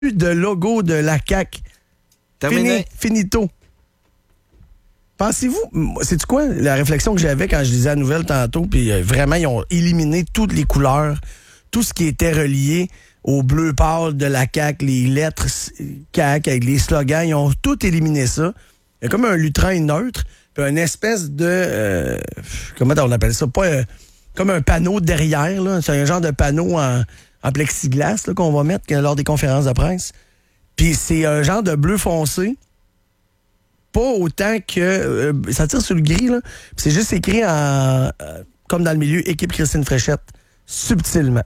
de logo de la CAQ. Terminé. Finito. Pensez-vous, c'est-tu quoi la réflexion que j'avais quand je lisais la nouvelle tantôt, puis vraiment, ils ont éliminé toutes les couleurs, tout ce qui était relié au bleu pâle de la CAQ, les lettres CAQ avec les slogans, ils ont tout éliminé ça. Il y a comme un lutrin neutre, puis une espèce de... comment on appelle ça? Pas comme un panneau derrière, là. C'est un genre de panneau en plexiglas là, qu'on va mettre lors des conférences de presse. Puis c'est un genre de bleu foncé. Pas autant que... ça tire sur le gris, là. Puis c'est juste écrit comme dans le milieu, équipe Christine Fréchette, subtilement.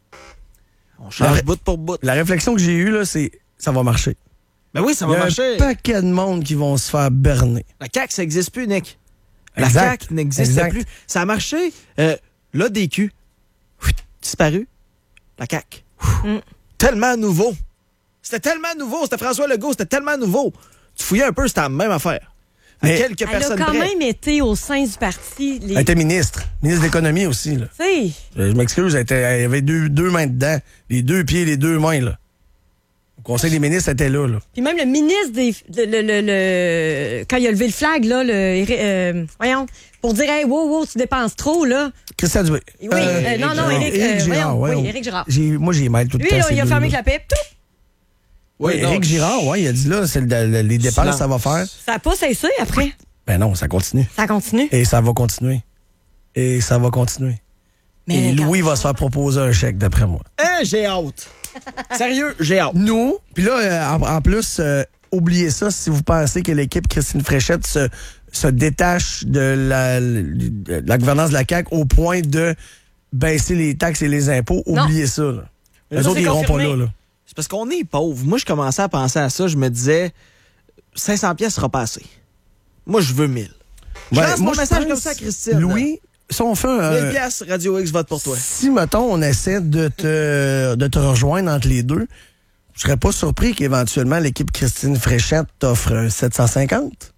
On change bout pour bout. La réflexion que j'ai eue, là, c'est ça va marcher. Ben oui, ça va marcher. Il y a un paquet de monde qui vont se faire berner. La CAQ, ça n'existe plus, Nick. La Exact. CAQ n'existe Exact. plus. Ça a marché. L'ADQ, disparu. La CAQ. Tellement nouveau. C'était tellement nouveau. C'était François Legault. C'était tellement nouveau. Tu fouillais un peu, c'était la même affaire. À quelques Elle a personnes quand près. même été au sein du parti. Elle était ministre de l'économie aussi. Là. Tu sais, Je m'excuse, elle avait deux mains dedans. Les deux pieds, les deux mains. Là. Au Conseil des ministres, elle était là. puis même le ministre quand il a levé le flag, là, voyons, pour dire, hey, wow, tu dépenses trop, là. Christian Dubé. Oui, non, Éric Girard. voyons, oui, Éric Girard. Moi, j'ai mal tout le Lui, temps. là, ces il a deux-là. fermé avec la pipe, tout. Oui, Éric Girard, il a dit là, c'est les dépenses, Silence. ça va faire. Ça n'a pas cessé après. Ben non, ça continue. Ça continue. Et ça va continuer. Et ça va continuer. Mais Et quand- Louis va se faire proposer un chèque, d'après moi. J'ai hâte. Sérieux, j'ai hâte. Nous, puis là, en plus, oubliez ça si vous pensez que l'équipe Christine Fréchette se détache de la gouvernance de la CAQ au point de baisser les taxes et les impôts. Non. Oubliez ça. Là. Mais Les ça, autres, c'est ils iront pas confirmé. là. C'est parce qu'on est pauvre. Moi, je commençais à penser à ça. Je me disais, 500 pièces sera pas assez. Moi, je veux 1000. Je lance mon je message pense, comme ça à Christine. Louis, si on fait 1000 pièces, Radio X vote pour toi. Si, mettons, on essaie de te rejoindre entre les deux, je serais pas surpris qu'éventuellement l'équipe Christine Fréchette t'offre un 750.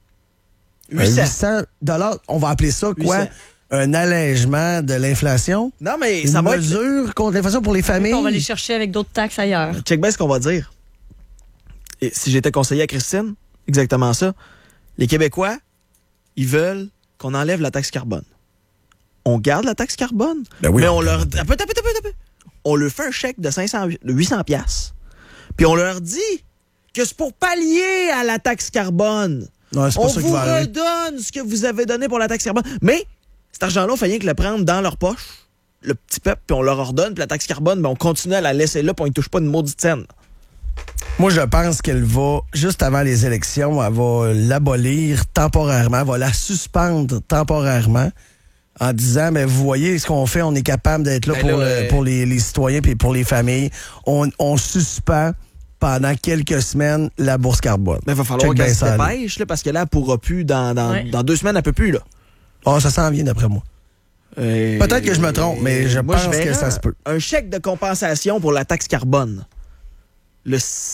800. $800. On va appeler ça quoi? 800. Un allègement de l'inflation? Non, mais Une ça va être... mesure contre l'inflation pour les familles? On va aller chercher avec d'autres taxes ailleurs. Check bien ce qu'on va dire. Et si j'étais conseiller à Christine, exactement ça. Les Québécois, ils veulent qu'on enlève la taxe carbone. On garde la taxe carbone, Ben oui, mais on on leur garde. un peu. On leur fait un chèque de 800 piastres. Puis on leur dit que c'est pour pallier à la taxe carbone. Non, c'est pas On ça qui vous va arriver. redonne ce que vous avez donné pour la taxe carbone. Mais cet argent-là, il fallait que le prendre dans leur poche, le petit peuple, puis on leur ordonne, puis la taxe carbone, ben on continue à la laisser là, puis on ne touche pas une maudite scène. Moi, je pense qu'elle va, juste avant les élections, elle va l'abolir temporairement, elle va la suspendre temporairement en disant, mais vous voyez ce qu'on fait, on est capable d'être là Ben pour les citoyens et pour les familles. On suspend pendant quelques semaines la bourse carbone. Mais il va falloir Check bien qu'elle se ça, là. dépêche, là, parce que là, elle pourra plus, dans Ouais. 2 semaines, elle peut plus, là. Ah, ça s'en vient d'après moi. Peut-être que je me trompe, mais je pense que verrais ça se peut. Un chèque de compensation pour la taxe carbone. Le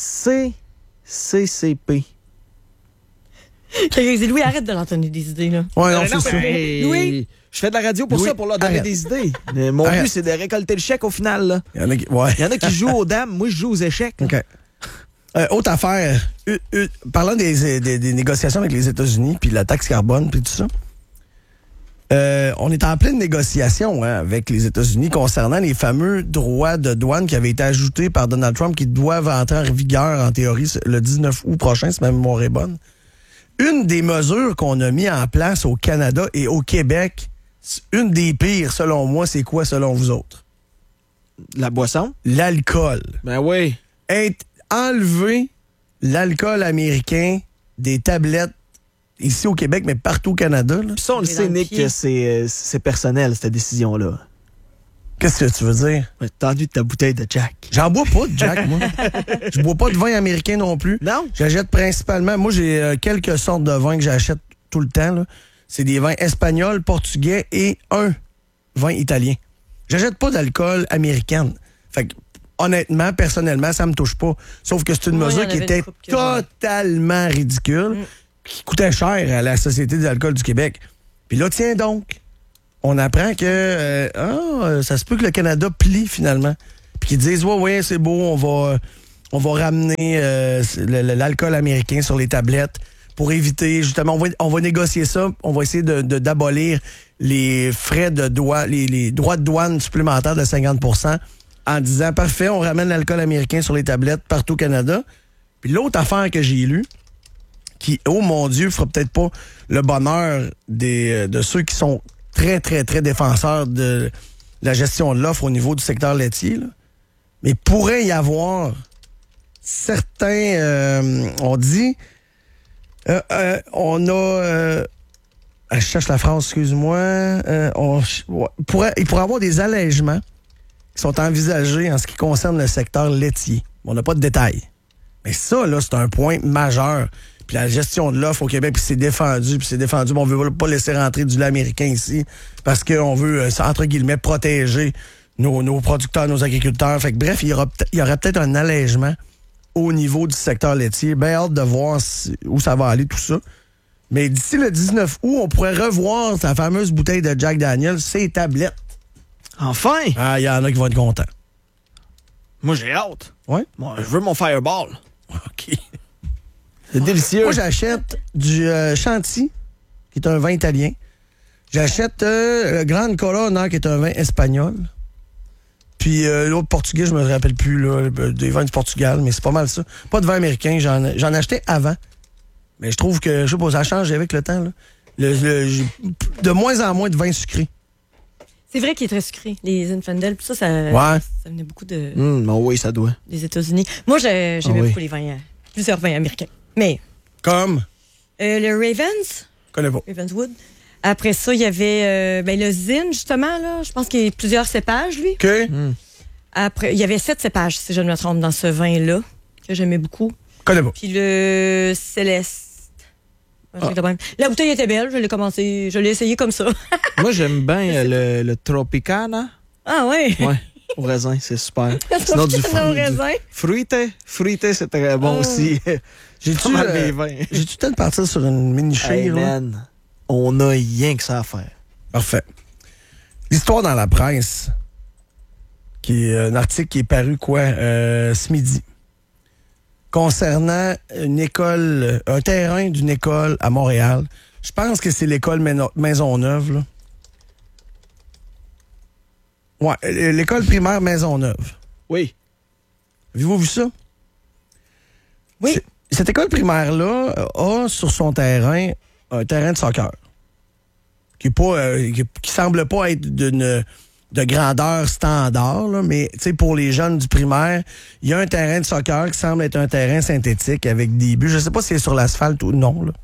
CCCP. Louis, arrête de leur donner des idées, là. Ouais, non, Non, c'est ça. mais Louis. Je fais de la radio pour Louis, ça, pour leur donner arrête. des idées. Mais mon Arrête. but, c'est de récolter le chèque au final, là. Il y en a qui, ouais. Il y en a qui jouent aux dames, moi, je joue aux échecs. là. OK. Autre affaire, parlant des négociations avec les États-Unis, puis la taxe carbone, puis tout ça, on est en pleine négociation avec les États-Unis concernant les fameux droits de douane qui avaient été ajoutés par Donald Trump qui doivent entrer en vigueur, en théorie, le 19 août prochain, si ma mémoire est bonne. Une des mesures qu'on a mis en place au Canada et au Québec, une des pires, selon moi, c'est quoi, selon vous autres? La boisson? L'alcool. Ben oui. Enlever l'alcool américain des tablettes ici au Québec, mais partout au Canada. Là. Puis ça, on le Dans sait, le Nick, pied. que c'est personnel, cette décision-là. Qu'est-ce que tu veux dire? Ouais, t'as entendu de ta bouteille de Jack. J'en bois pas de Jack, moi. Je bois pas de vin américain non plus. Non? J'achète principalement... Moi, j'ai quelques sortes de vins que j'achète tout le temps. Là. C'est des vins espagnols, portugais et un vin italien. J'achète pas d'alcool américaine. Fait que, honnêtement, personnellement, ça me touche pas. Sauf que c'est une Moi, il y mesure en qui avait était une couple que j'aimais. totalement ridicule, qui coûtait cher à la Société des alcools du Québec. Puis là, tiens donc, on apprend que ça se peut que le Canada plie finalement. Puis qu'ils disent, ouais, c'est beau, on va ramener l'alcool américain sur les tablettes pour éviter, justement, on va négocier ça. On va essayer d'abolir les frais de les droits de douane supplémentaires de 50 % en disant, parfait, on ramène l'alcool américain sur les tablettes partout au Canada. Puis l'autre affaire que j'ai lue, qui, oh mon Dieu, fera peut-être pas le bonheur de ceux qui sont très, très, très défenseurs de la gestion de l'offre au niveau du secteur laitier, là. Mais pourrait y avoir certains, on dit, on a, je cherche la phrase, excuse-moi, il pourrait avoir des allègements qui sont envisagés en ce qui concerne le secteur laitier. On n'a pas de détails. Mais ça, là, c'est un point majeur. Puis la gestion de l'offre au Québec, puis c'est défendu. Mais on veut pas laisser rentrer du lait américain ici parce qu'on veut, entre guillemets, protéger nos producteurs, nos agriculteurs. Fait que bref, il y aurait peut-être un allègement au niveau du secteur laitier. Bien hâte de voir où ça va aller tout ça. Mais d'ici le 19 août, on pourrait revoir sa fameuse bouteille de Jack Daniels, ses tablettes. Enfin! Ah, il y en a qui vont être contents. Moi, j'ai hâte. Ouais? Moi, je veux mon Fireball. OK. C'est délicieux. Moi, j'achète du Chanty, qui est un vin italien. J'achète le Grande Corona, qui est un vin espagnol. Puis l'autre portugais, je me rappelle plus, là, des vins du Portugal, mais c'est pas mal ça. Pas de vin américain, j'en achetais avant. Mais je trouve que, je sais pas, ça change avec le temps, là. De moins en moins de vin sucré. C'est vrai qu'il est très sucré, les Zinfandel. Puis ça venait beaucoup de oui, ça doit. des États-Unis. Moi, j'aimais beaucoup les vins, plusieurs vins américains. Mais Comme? le Ravens, Je connais pas. Ravenswood. Après ça, il y avait le Zin, justement, là. Je pense qu'il y a plusieurs cépages, lui. OK. Après, il y avait 7 cépages, si je ne me trompe, dans ce vin-là, que j'aimais beaucoup. Je connais pas. Puis le Céleste. La bouteille était belle, je l'ai essayé comme ça. Moi, j'aime bien le Tropicana. Ah ouais? Ouais, au raisin, c'est super. Sinon, du raisin. Fruité, c'est très bon aussi. J'ai-tu J'ai-tu peut-être partir sur une mini-chire, là? man, on a rien que ça à faire. Parfait. L'histoire dans la presse, qui est un article qui est paru, ce midi, concernant un terrain d'une école à Montréal. Je pense que c'est l'école Maisonneuve, là. Ouais, l'école primaire Maisonneuve. Oui. Avez-vous vu ça? Oui. Cette école primaire-là a sur son terrain un terrain de soccer qui semble pas être de grandeur standard, là, mais pour les jeunes du primaire, il y a un terrain de soccer qui semble être un terrain synthétique avec des buts. Je sais pas si c'est sur l'asphalte ou non, là.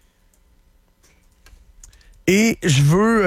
Et je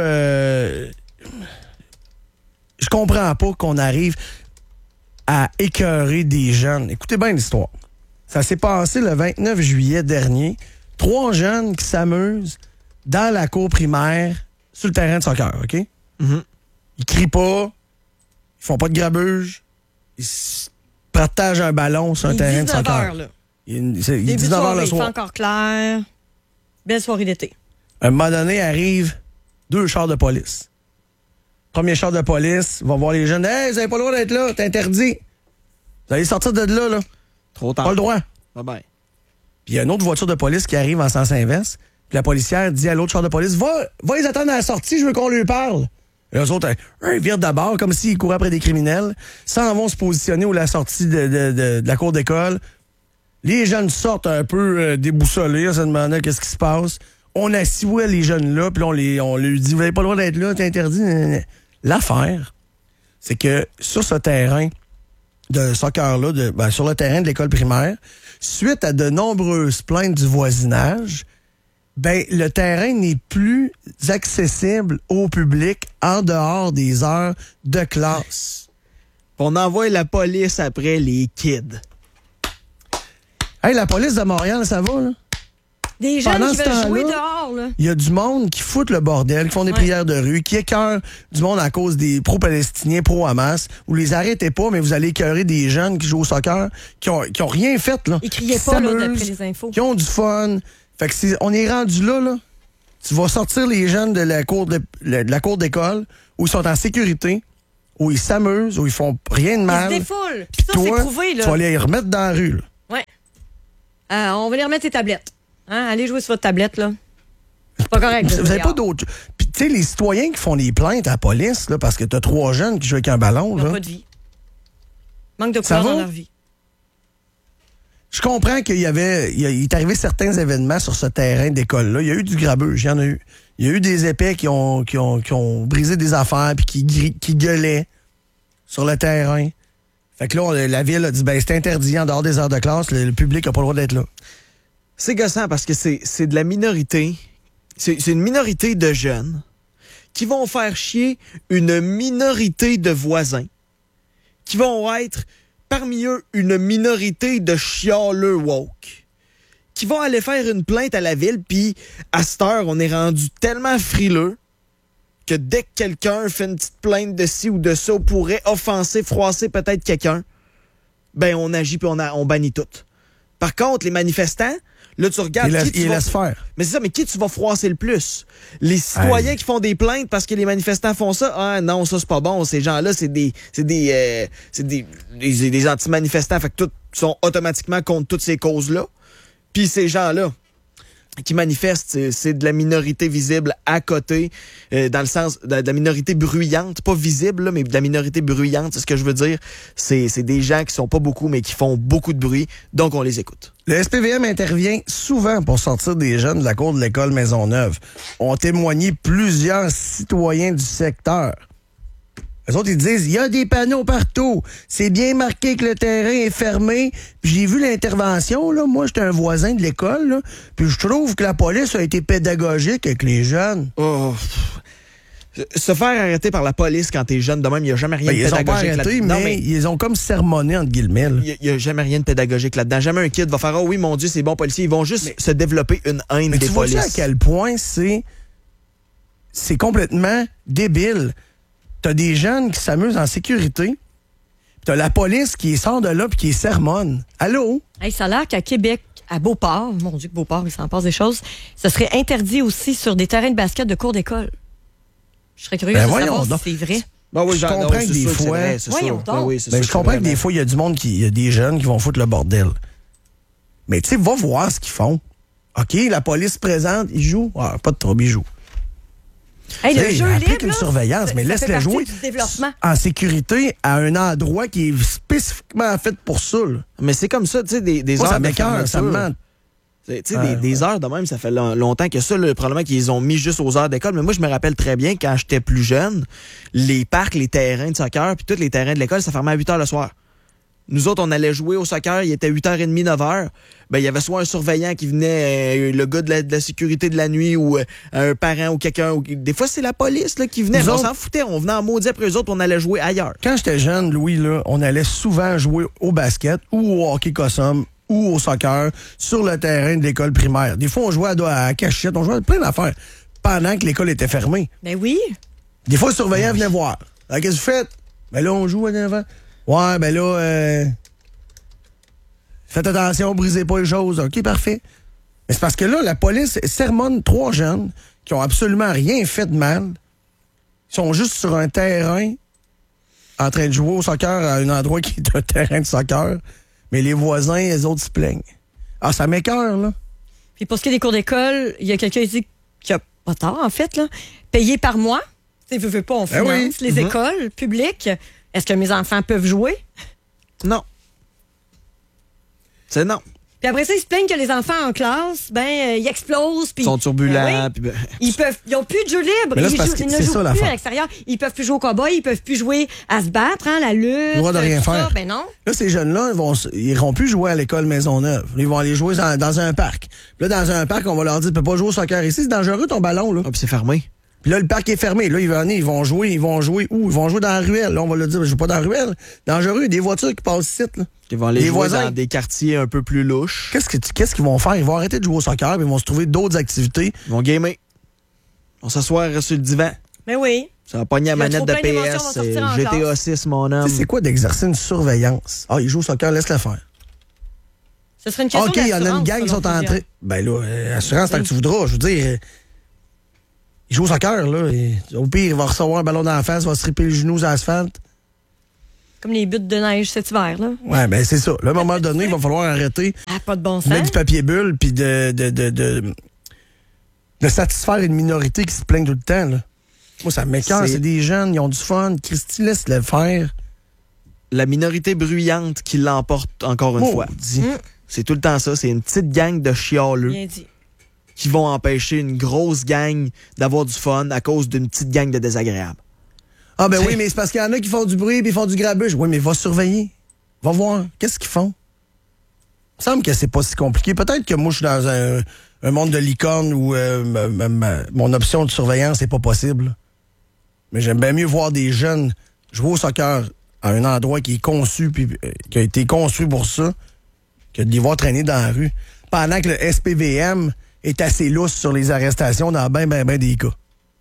comprends pas qu'on arrive à écœurer des jeunes. Écoutez bien l'histoire. Ça s'est passé le 29 juillet dernier. 3 jeunes qui s'amusent dans la cour primaire sur le terrain de soccer, OK? Mm-hmm. Ils crient pas, ils font pas de grabuge, ils partagent un ballon sur un terrain de soccer. 19h, là. Il est 19h le soir. Il fait encore clair. Belle soirée d'été. À un moment donné, arrivent 2 chars de police. Premier char de police va voir les jeunes. Hey, vous avez pas le droit d'être là, c'est interdit. Vous allez sortir de là. Trop tard. Pas le droit. Bye-bye. Puis il y a une autre voiture de police qui arrive en sens inverse. Puis la policière dit à l'autre char de police, va les attendre à la sortie, je veux qu'on lui parle. Et eux autres, ils virent d'abord comme s'ils couraient après des criminels, s'en vont se positionner à la sortie de la cour d'école. Les jeunes sortent un peu déboussolés, on se demandait qu'est-ce qui se passe. On assoit les jeunes là, puis on lui dit, vous n'avez pas le droit d'être là, c'est interdit. L'affaire, c'est que sur ce terrain de soccer-là, sur le terrain de l'école primaire, suite à de nombreuses plaintes du voisinage, le terrain n'est plus accessible au public en dehors des heures de classe. On envoie la police après les kids. Hey, la police de Montréal, ça va, là? Des jeunes Pendant qui ce veulent temps-là, jouer dehors, là. Il y a du monde qui fout le bordel, qui font des prières de rue, qui écœurent du monde à cause des pro-palestiniens, pro-Hamas. Vous les arrêtez pas, mais vous allez écœurer des jeunes qui jouent au soccer, qui ont rien fait, là. Ils criaient pas, là, d'après les infos. Qui ont du fun. Fait que on est rendu là. Tu vas sortir les jeunes de la cour d'école où ils sont en sécurité. où ils s'amusent, où ils font rien de mal. Ils se défoulent. Puis ça, Toi, c'est prouvé, là. tu vas les remettre dans la rue, là. Ouais. On va les remettre ces tablettes. Hein? Allez jouer sur votre tablette, là. C'est pas correct. Vous n'avez pas d'autre. Puis, tu sais, les citoyens qui font des plaintes à la police, là, parce que t'as 3 jeunes qui jouent avec un ballon, Ils n'ont là. pas de vie. Manque de Ça couleur va? dans leur vie. Je comprends qu'il y avait. Il est arrivé certains événements sur ce terrain d'école-là. Il y a eu du grabuge, il y en a eu. Il y a eu des épais qui ont brisé des affaires puis qui gueulaient sur le terrain. Fait que là, la ville a dit ben c'est interdit en dehors des heures de classe, le public n'a pas le droit d'être là. C'est gossant parce que c'est de la minorité. C'est une minorité de jeunes qui vont faire chier une minorité de voisins, qui vont être parmi eux une minorité de chialeux woke, qui vont aller faire une plainte à la ville, puis à cette heure, on est rendu tellement frileux que dès que quelqu'un fait une petite plainte de ci ou de ça, pourrait offenser, froisser peut-être quelqu'un, ben on agit puis on bannit tout. Par contre, les manifestants, là, tu regardes Ils laissent faire. Mais c'est ça, mais qui tu vas froisser le plus? Les citoyens qui font des plaintes parce que les manifestants font ça? Ah non, ça c'est pas bon. Ces gens-là, c'est des anti-manifestants. Fait que tous sont automatiquement contre toutes ces causes-là. Puis ces gens-là qui manifestent, c'est de la minorité visible à côté, dans le sens de la minorité bruyante, pas visible, là, mais de la minorité bruyante, c'est ce que je veux dire. C'est des gens qui sont pas beaucoup, mais qui font beaucoup de bruit, donc on les écoute. Le SPVM intervient souvent pour sortir des jeunes de la cour de l'école Maisonneuve. Ont témoigné plusieurs citoyens du secteur. Les autres, ils disent, il y a des panneaux partout. C'est bien marqué que le terrain est fermé. Puis j'ai vu l'intervention, là. Moi, j'étais un voisin de l'école, là. Puis je trouve que la police a été pédagogique avec les jeunes. Oh. Se faire arrêter par la police quand t'es jeune de même, il n'y a jamais rien de Ils ont pas pédagogique arrêté, là-dedans. mais ils ont comme sermonné, entre guillemets, là. Il n'y a jamais rien de pédagogique là-dedans. Jamais un kid va faire « Oh oui, mon Dieu, c'est bon policier ». Ils vont juste se développer une haine Mais des tu vois-tu polices. à quel point c'est complètement débile. T'as des jeunes qui s'amusent en sécurité, puis t'as la police qui sort de là puis qui sermonne. Allô? Hey, ça a l'air qu'à Québec, à Beauport, mon Dieu que Beauport, il s'en passe des choses, ce serait interdit aussi sur des terrains de basket de cours d'école. Je serais curieux de savoir donc. si c'est vrai. Ben oui, Je comprends que des fois- Voyons donc. Je comprends que des fois, il y a du monde il y a des jeunes qui vont foutre le bordel. Mais tu sais, va voir ce qu'ils font. OK, la police se présente, ils jouent. Ah, pas de trouble, ils jouent. Hey, le jeu applique libre, une là, surveillance, mais ça fait laisse-les partie jouer du développement. en sécurité à un endroit qui est spécifiquement fait pour ça. Là. Mais c'est comme ça, tu sais, des Moi, heures ça de m'écoeure, ça me fermeture. ment. Tu sais, des heures de même, ça fait longtemps que ça, le problème qu'ils ont mis juste aux heures d'école. Mais moi, je me rappelle très bien, quand j'étais plus jeune, les parcs, les terrains de soccer, puis tous les terrains de l'école, ça fermait à 8 h le soir. Nous autres, on allait jouer au soccer, il était 8h30, 9h. Ben, il y avait soit un surveillant qui venait, le gars de la sécurité de la nuit, ou un parent ou quelqu'un. Des fois, c'est la police là, qui venait. Nous On autres- s'en foutait, on venait en maudit après eux autres, on allait jouer ailleurs. Quand j'étais jeune, Louis, là, on allait souvent jouer au basket ou au hockey cossum ou au soccer sur le terrain de l'école primaire. Des fois, on jouait à cachette, on jouait à plein d'affaires pendant que l'école était fermée. Ben oui. Des fois, le surveillant venait voir. Alors, qu'est-ce que vous faites? Ben là, on joue à l'avant. Ouais, ben là, faites attention, brisez pas les choses. OK, parfait. Mais c'est parce que là, la police sermonne 3 jeunes qui ont absolument rien fait de mal. Ils sont juste sur un terrain en train de jouer au soccer à un endroit qui est un terrain de soccer. Mais les voisins, les autres se plaignent. Ah, ça m'écoeure, là. Puis pour ce qui est des cours d'école, il y a quelqu'un ici qui a pas tort, en fait, là. Payé par mois. Tu sais, veux pas, on finance oui. les écoles publiques. Est-ce que mes enfants peuvent jouer? Non. C'est non. Puis après ça, ils se plaignent que les enfants en classe, ils explosent. Puis Ils sont turbulents. Ben oui. Puis ben- Ils n'ont plus de jeu libre. Mais là, c'est Ils, parce que ils ne c'est jouent ça, plus l'affaire. à l'extérieur. Ils peuvent plus jouer au cowboy, ils peuvent plus jouer à se battre, la lutte. Le droit de rien tout ça. faire. Ben non. Là, ces jeunes-là, ils iront plus jouer à l'école Maisonneuve. Ils vont aller jouer dans un parc. Puis là, dans un parc, on va leur dire, tu peux pas jouer au soccer ici, c'est dangereux ton ballon, là. Ah, puis c'est fermé. Puis là, le parc est fermé. Là, ils vont jouer où? Ils vont jouer dans la ruelle. Là, on va leur dire, je joue pas dans la ruelle. Dangereux, il y a des voitures qui passent ici, là. Ils vont aller Les jouer voisins. dans des quartiers un peu plus louches. Qu'est-ce qu'ils vont faire? Ils vont arrêter de jouer au soccer, puis ils vont se trouver d'autres activités. Ils vont gamer. Ils vont s'asseoir sur le divan. Mais oui. Ça va pogner la Il y a manette trop de plein d'émotions, PS. vont sortir en GTA classe. 6, mon homme. Tu sais, c'est quoi d'exercer une surveillance? Ah, ils jouent au soccer, laisse-le faire. Ce serait une question OK, il y en a une d'assurance, gang qui sont selon en train. Ben là, assurance tant que tu voudras. Je veux dire, ils jouent au soccer, là. Au pire, il va recevoir un ballon d'en face, il va se triper le genou sur l'asphalte. Comme les buttes de neige cet hiver, là. Ouais, ben c'est ça. Là, à un moment donné, il va falloir arrêter Ah, pas de bon de sens. mettre du papier bulle puis de satisfaire une minorité qui se plaigne tout le temps, là. Moi, ça m'écoeure. C'est des jeunes, ils ont du fun. Christy, laisse-le faire. La minorité bruyante qui l'emporte encore une fois. C'est tout le temps ça. C'est une petite gang de chialeux Bien dit. qui vont empêcher une grosse gang d'avoir du fun à cause d'une petite gang de désagréables. Ah ben oui, mais c'est parce qu'il y en a qui font du bruit puis ils font du grabuge. Oui, mais va surveiller. Va voir. Qu'est-ce qu'ils font? Il me semble que c'est pas si compliqué. Peut-être que moi, je suis dans un monde de licorne où mon option de surveillance n'est pas possible. Mais j'aime bien mieux voir des jeunes jouer au soccer à un endroit qui est conçu puis qui a été construit pour ça que de les voir traîner dans la rue. Pendant que le SPVM est assez lousse sur les arrestations dans ben des cas.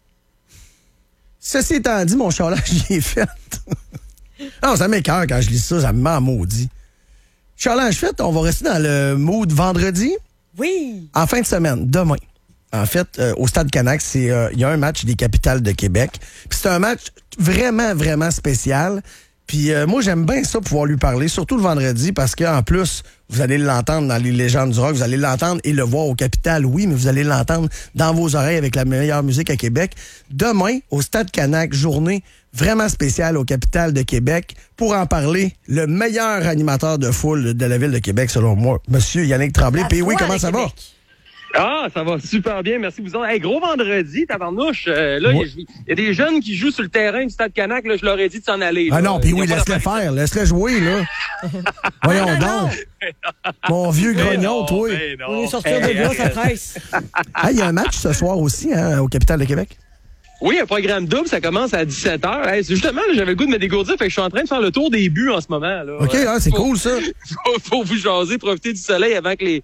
Ceci étant dit, mon chialage, j'y ai fait. Non, ça m'écoeure quand je lis ça, ça me met en maudit. Chialage fait, on va rester dans le mood vendredi. Oui. En fin de semaine, demain. En fait, au Stade Canac, il y a un match des Capitales de Québec. Puis c'est un match vraiment, vraiment spécial. Puis moi, j'aime bien ça, pouvoir lui parler, surtout le vendredi, parce qu'en plus, vous allez l'entendre dans les légendes du rock, vous allez l'entendre et le voir au Capitale, oui, mais vous allez l'entendre dans vos oreilles avec la meilleure musique à Québec. Demain, au Stade Canac, journée vraiment spéciale au Capitale de Québec. Pour en parler, le meilleur animateur de foule de la ville de Québec, selon moi, Monsieur Yannick Tremblay. Puis oui, comment ça va? Ah, ça va super bien, merci vous autres. Hey, gros vendredi, tabarnouche. Là, il y a des jeunes qui jouent sur le terrain du Stade Canac, là, je leur ai dit de s'en aller. Ah là. non, puis oui, laisse-le faire, laisse-le jouer, là. Voyons donc. Mon vieux grognon, toi. On est sorti de là, ça presse. Il y a un match ce soir aussi, hein, au Capitale de Québec. Oui, un programme double, ça commence à 17h. Hey, c'est justement, là, j'avais le goût de me dégourdir, fait que je suis en train de faire le tour des buts en ce moment. Là. OK, c'est cool, ça. Faut vous jaser, profiter du soleil avant que les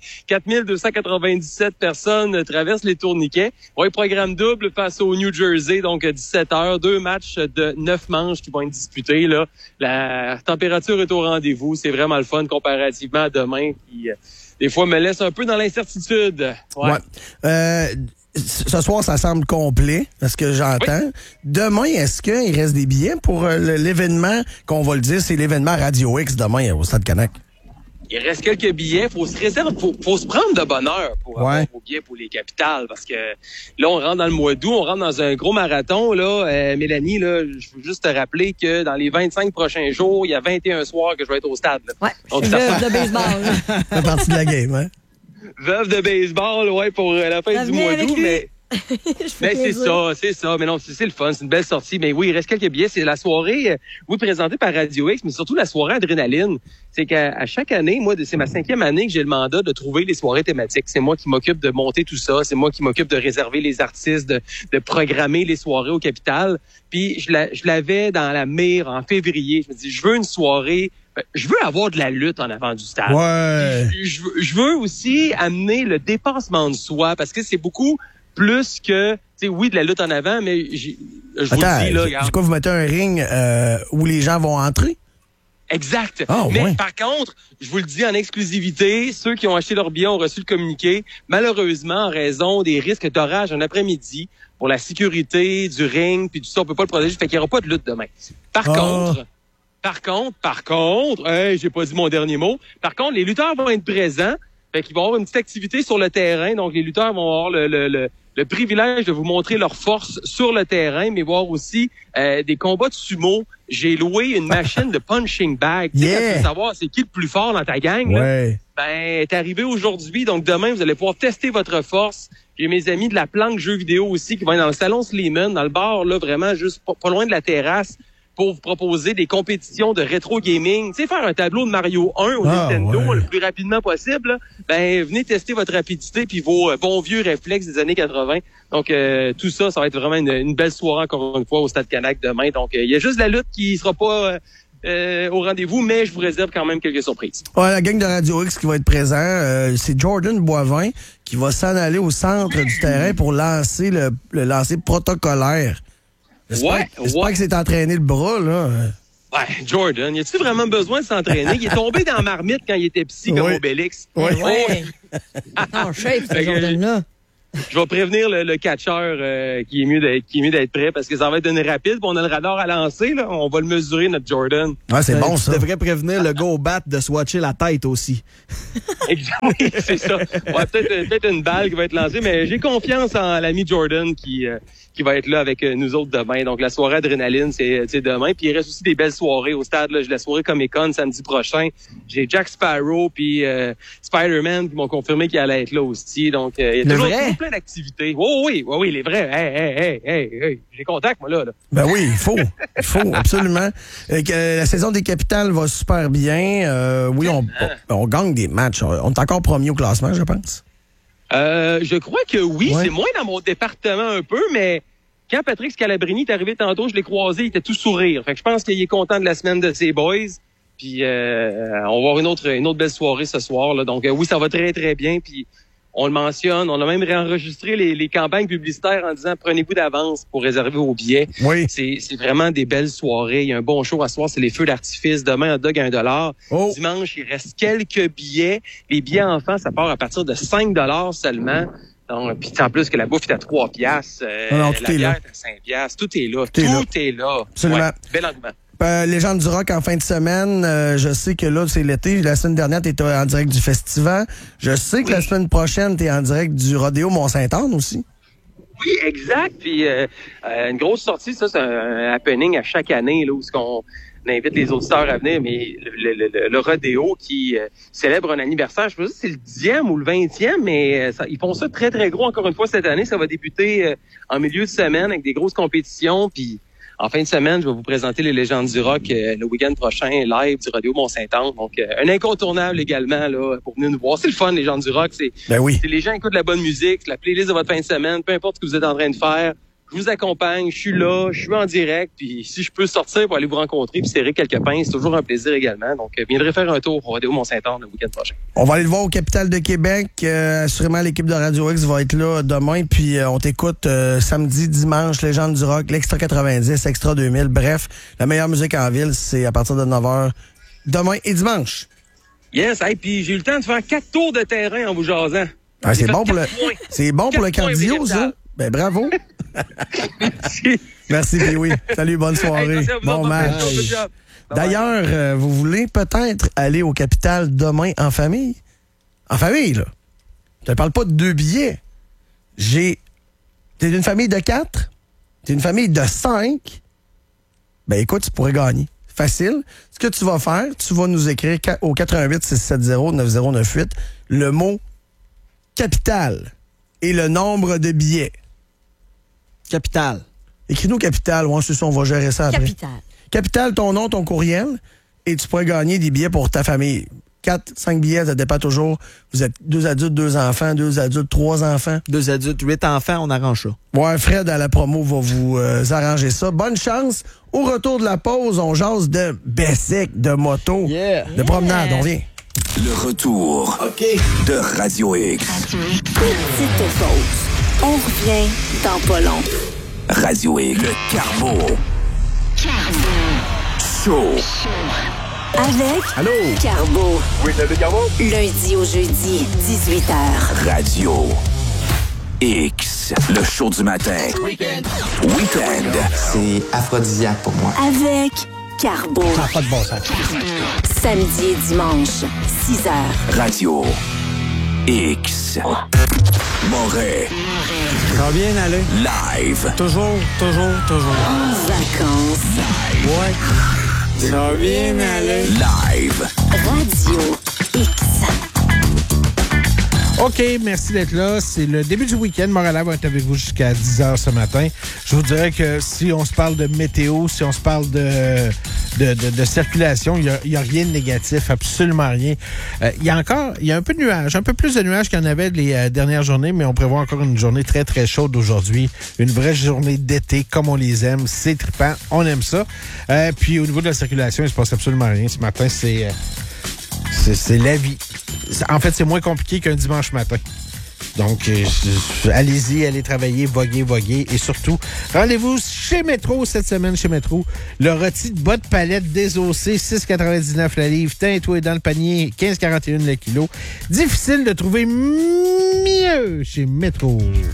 4297 personnes traversent les tourniquets. Oui, programme double face au New Jersey, donc 17h, 2 matchs de 9 manches qui vont être disputés. Là. La température est au rendez-vous, c'est vraiment le fun comparativement à demain qui, des fois, me laisse un peu dans l'incertitude. Ouais. Ce soir, ça semble complet, parce que j'entends. Oui. Demain, est-ce qu'il reste des billets pour l'événement, qu'on va le dire, c'est l'événement Radio X demain au Stade Canac? Il reste quelques billets. Faut se réserver, faut se prendre de bonne heure pour avoir vos billets pour les capitales, parce que là, on rentre dans le mois d'août, on rentre dans un gros marathon. Là, Mélanie, là, je veux juste te rappeler que dans les 25 prochains jours, il y a 21 soirs que je vais être au stade. Là. Ouais, donc, je suis de baseball. C'est partie de la game, hein? Veuve de baseball, ouais, pour la fin du mois d'août, mais c'est ça. Mais non, c'est le fun, c'est une belle sortie. Mais oui, il reste quelques billets. C'est la soirée, oui, présentée par Radio X, mais surtout la soirée Adrénaline. C'est qu'à chaque année, moi, c'est ma 5e année que j'ai le mandat de trouver les soirées thématiques. C'est moi qui m'occupe de monter tout ça. C'est moi qui m'occupe de réserver les artistes, de programmer les soirées au Capitale. Puis je l'avais dans la mire en février. Je me dis, je veux une soirée. Je veux avoir de la lutte en avant du stade. Ouais. Je veux aussi amener le dépassement de soi, parce que c'est beaucoup plus que, tu sais, oui, de la lutte en avant, mais je vous le dis, là, regarde. C'est quoi, vous mettez un ring où les gens vont entrer? Exact. Mais par contre, je vous le dis en exclusivité, ceux qui ont acheté leur billet ont reçu le communiqué. Malheureusement, en raison des risques d'orage en après-midi, pour la sécurité du ring, puis tout ça, on peut pas le protéger, fait qu'il n'y aura pas de lutte demain. Par contre, hey, j'ai pas dit mon dernier mot. Par contre, les lutteurs vont être présents. Fait qu'ils vont avoir une petite activité sur le terrain. Donc, les lutteurs vont avoir le privilège de vous montrer leur force sur le terrain, mais voir aussi des combats de sumo. J'ai loué une machine de punching bag. Tu sais, quand tu veux savoir c'est qui le plus fort dans ta gang, là, ben, t'es arrivé aujourd'hui. Donc, demain, vous allez pouvoir tester votre force. J'ai mes amis de la planque jeux vidéo aussi qui vont être dans le salon Sleeman, dans le bar, là, vraiment juste pas loin de la terrasse, pour vous proposer des compétitions de rétro gaming. Tu sais, faire un tableau de Mario 1 au Nintendo le plus rapidement possible, là, ben, venez tester votre rapidité puis vos bons vieux réflexes des années 80. Donc, tout ça, ça va être vraiment une belle soirée, encore une fois, au Stade Canac demain. Donc, il y a juste la lutte qui sera pas au rendez-vous, mais je vous réserve quand même quelques surprises. Ouais, la gang de Radio X qui va être présent, c'est Jordan Boivin qui va s'en aller au centre du terrain pour lancer le lancer protocolaire. J'espère que c'est entraîné le bras, là. Ouais, Jordan, y a-tu vraiment besoin de s'entraîner? Il est tombé dans la marmite quand il était petit comme Obélix. Oui. Ouais. En shape, ce Jordan-là. je vais prévenir le catcheur qui est mieux d'être prêt parce que ça va être une rapide. On a le radar à lancer, là. On va le mesurer, notre Jordan. Ouais, c'est bon, ça. Tu devrais prévenir le gars au bat de swatcher la tête aussi. Exactement, oui, c'est ça. Ouais, peut-être une balle qui va être lancée, mais j'ai confiance en l'ami Jordan qui va être là avec nous autres demain. Donc, la soirée Adrénaline, c'est demain. Puis, il reste aussi des belles soirées au stade. Là. J'ai la soirée Comic-Con samedi prochain. J'ai Jack Sparrow puis Spider-Man qui m'ont confirmé qu'il allait être là aussi. Donc, il y a toujours plein d'activités. Oh, oui, les vrais. Hey. J'ai contact, moi, là. Ben oui, il faut absolument. La saison des Capitales va super bien. Oui, on gagne des matchs. On est encore premier au classement, je pense. Je crois que oui. Ouais. C'est moins dans mon département un peu, mais quand Patrick Scalabrini est arrivé tantôt, je l'ai croisé, il était tout sourire. Fait que je pense qu'il est content de la semaine de ses boys. Puis on va avoir une autre belle soirée ce soir. Là. Donc oui, ça va très, très bien. Puis on le mentionne. On a même réenregistré les campagnes publicitaires en disant prenez-vous d'avance pour réserver vos billets. Oui. C'est vraiment des belles soirées. Il y a un bon show à ce soir, c'est les feux d'artifice. Demain, hot dog à $1. Oh. Dimanche, il reste quelques billets. Les billets enfants, ça part à partir de $5 seulement. Donc, puis en plus que la bouffe est à 3 piastres. Non, tout la est bière là. est à 5 piastres. Tout est là. Tout est là. Absolument. Ouais, bel engouement. Légende du rock en fin de semaine, je sais que là, c'est l'été. La semaine dernière, tu étais en direct du festival. Je sais que la semaine prochaine, tu es en direct du Rodéo Mont-Saint-Anne aussi. Oui, exact. Puis une grosse sortie, ça, c'est un happening à chaque année, là, où on invite les auditeurs à venir, mais le Rodéo qui célèbre un anniversaire, je sais pas si c'est le 10e ou le 20e, mais ils font ça très, très gros encore une fois cette année. Ça va débuter en milieu de semaine avec des grosses compétitions, puis en fin de semaine, je vais vous présenter les légendes du rock le week-end prochain, live du Rodéo Mont-Saint-Anne. Donc, un incontournable également là pour venir nous voir. C'est le fun, les légendes du rock. C'est les gens écoutent de la bonne musique, la playlist de votre fin de semaine, peu importe ce que vous êtes en train de faire. Je vous accompagne, je suis là, je suis en direct, puis si je peux sortir pour aller vous rencontrer puis serrer quelques pains, c'est toujours un plaisir également. Donc, viendrez faire un tour au Rodéo Mont-Saint-Anne le week-end prochain. On va aller le voir au Capitale de Québec. Assurément, l'équipe de Radio X va être là demain, puis on t'écoute samedi, dimanche, Légende du rock, l'Extra 90, Extra 2000. Bref, la meilleure musique en ville, c'est à partir de 9h demain et dimanche. Yes, hey, puis j'ai eu le temps de faire 4 tours de terrain en vous jasant. Ah, c'est bon pour le cardio, ça. Ben bravo. Merci, Pee-Wee. Salut, bonne soirée. Hey, bon match. D'ailleurs, vous voulez peut-être aller au Capitale demain en famille? En famille, là. Je te parle pas de 2 billets. T'es d'une famille de 4? T'es une famille de 5? Ben écoute, tu pourrais gagner. Facile. Ce que tu vas faire, tu vas nous écrire au 88-670-9098 le mot Capitale et le nombre de billets. Capitale. Écris-nous Capitale. Ouais, c'est ça, on va gérer ça après. Capitale. Capitale, ton nom, ton courriel, et tu pourrais gagner des billets pour ta famille. 4, 5 billets, ça dépend toujours. Vous êtes 2 adultes, 2 enfants, 2 adultes, 3 enfants. 2 adultes, 8 enfants, on arrange ça. Ouais, Fred à la promo va vous arranger ça. Bonne chance. Au retour de la pause, on jase de bicycle, de moto, de promenade. On vient. Le retour de Radio X. Petite pause. On revient dans pas long. Radio X. Le Carbo. Show. Avec Allô? Carbo. Oui, salut Carbo. Lundi au jeudi, 18h. Radio X. Le show du matin. Weekend. C'est aphrodisiaque pour moi. Avec Carbo. Ça n'a pas de bon sens. Samedi et dimanche, 6h. Radio X. Moret. Ça va bien aller? Live. Toujours. En vacances. Ouais. Ça va bien aller. Live. Radio X. OK, merci d'être là. C'est le début du week-end. Montréal va être avec vous jusqu'à 10h ce matin. Je vous dirais que si on se parle de météo, si on se parle de circulation, il y a rien de négatif, absolument rien. Il y a un peu de nuages, un peu plus de nuages qu'il y en avait les dernières journées, mais on prévoit encore une journée très, très chaude aujourd'hui. Une vraie journée d'été, comme on les aime. C'est trippant, on aime ça. Puis au niveau de la circulation, il se passe absolument rien. Ce matin, c'est la vie. En fait, c'est moins compliqué qu'un dimanche matin. Donc, allez-y, allez travailler, voguez. Et surtout, rendez-vous chez Métro cette semaine, chez Métro. Le rôti de bas de palette désossé, 6,99 la livre. Teintoué dans le panier, 15,41 le kilo. Difficile de trouver mieux chez Métro.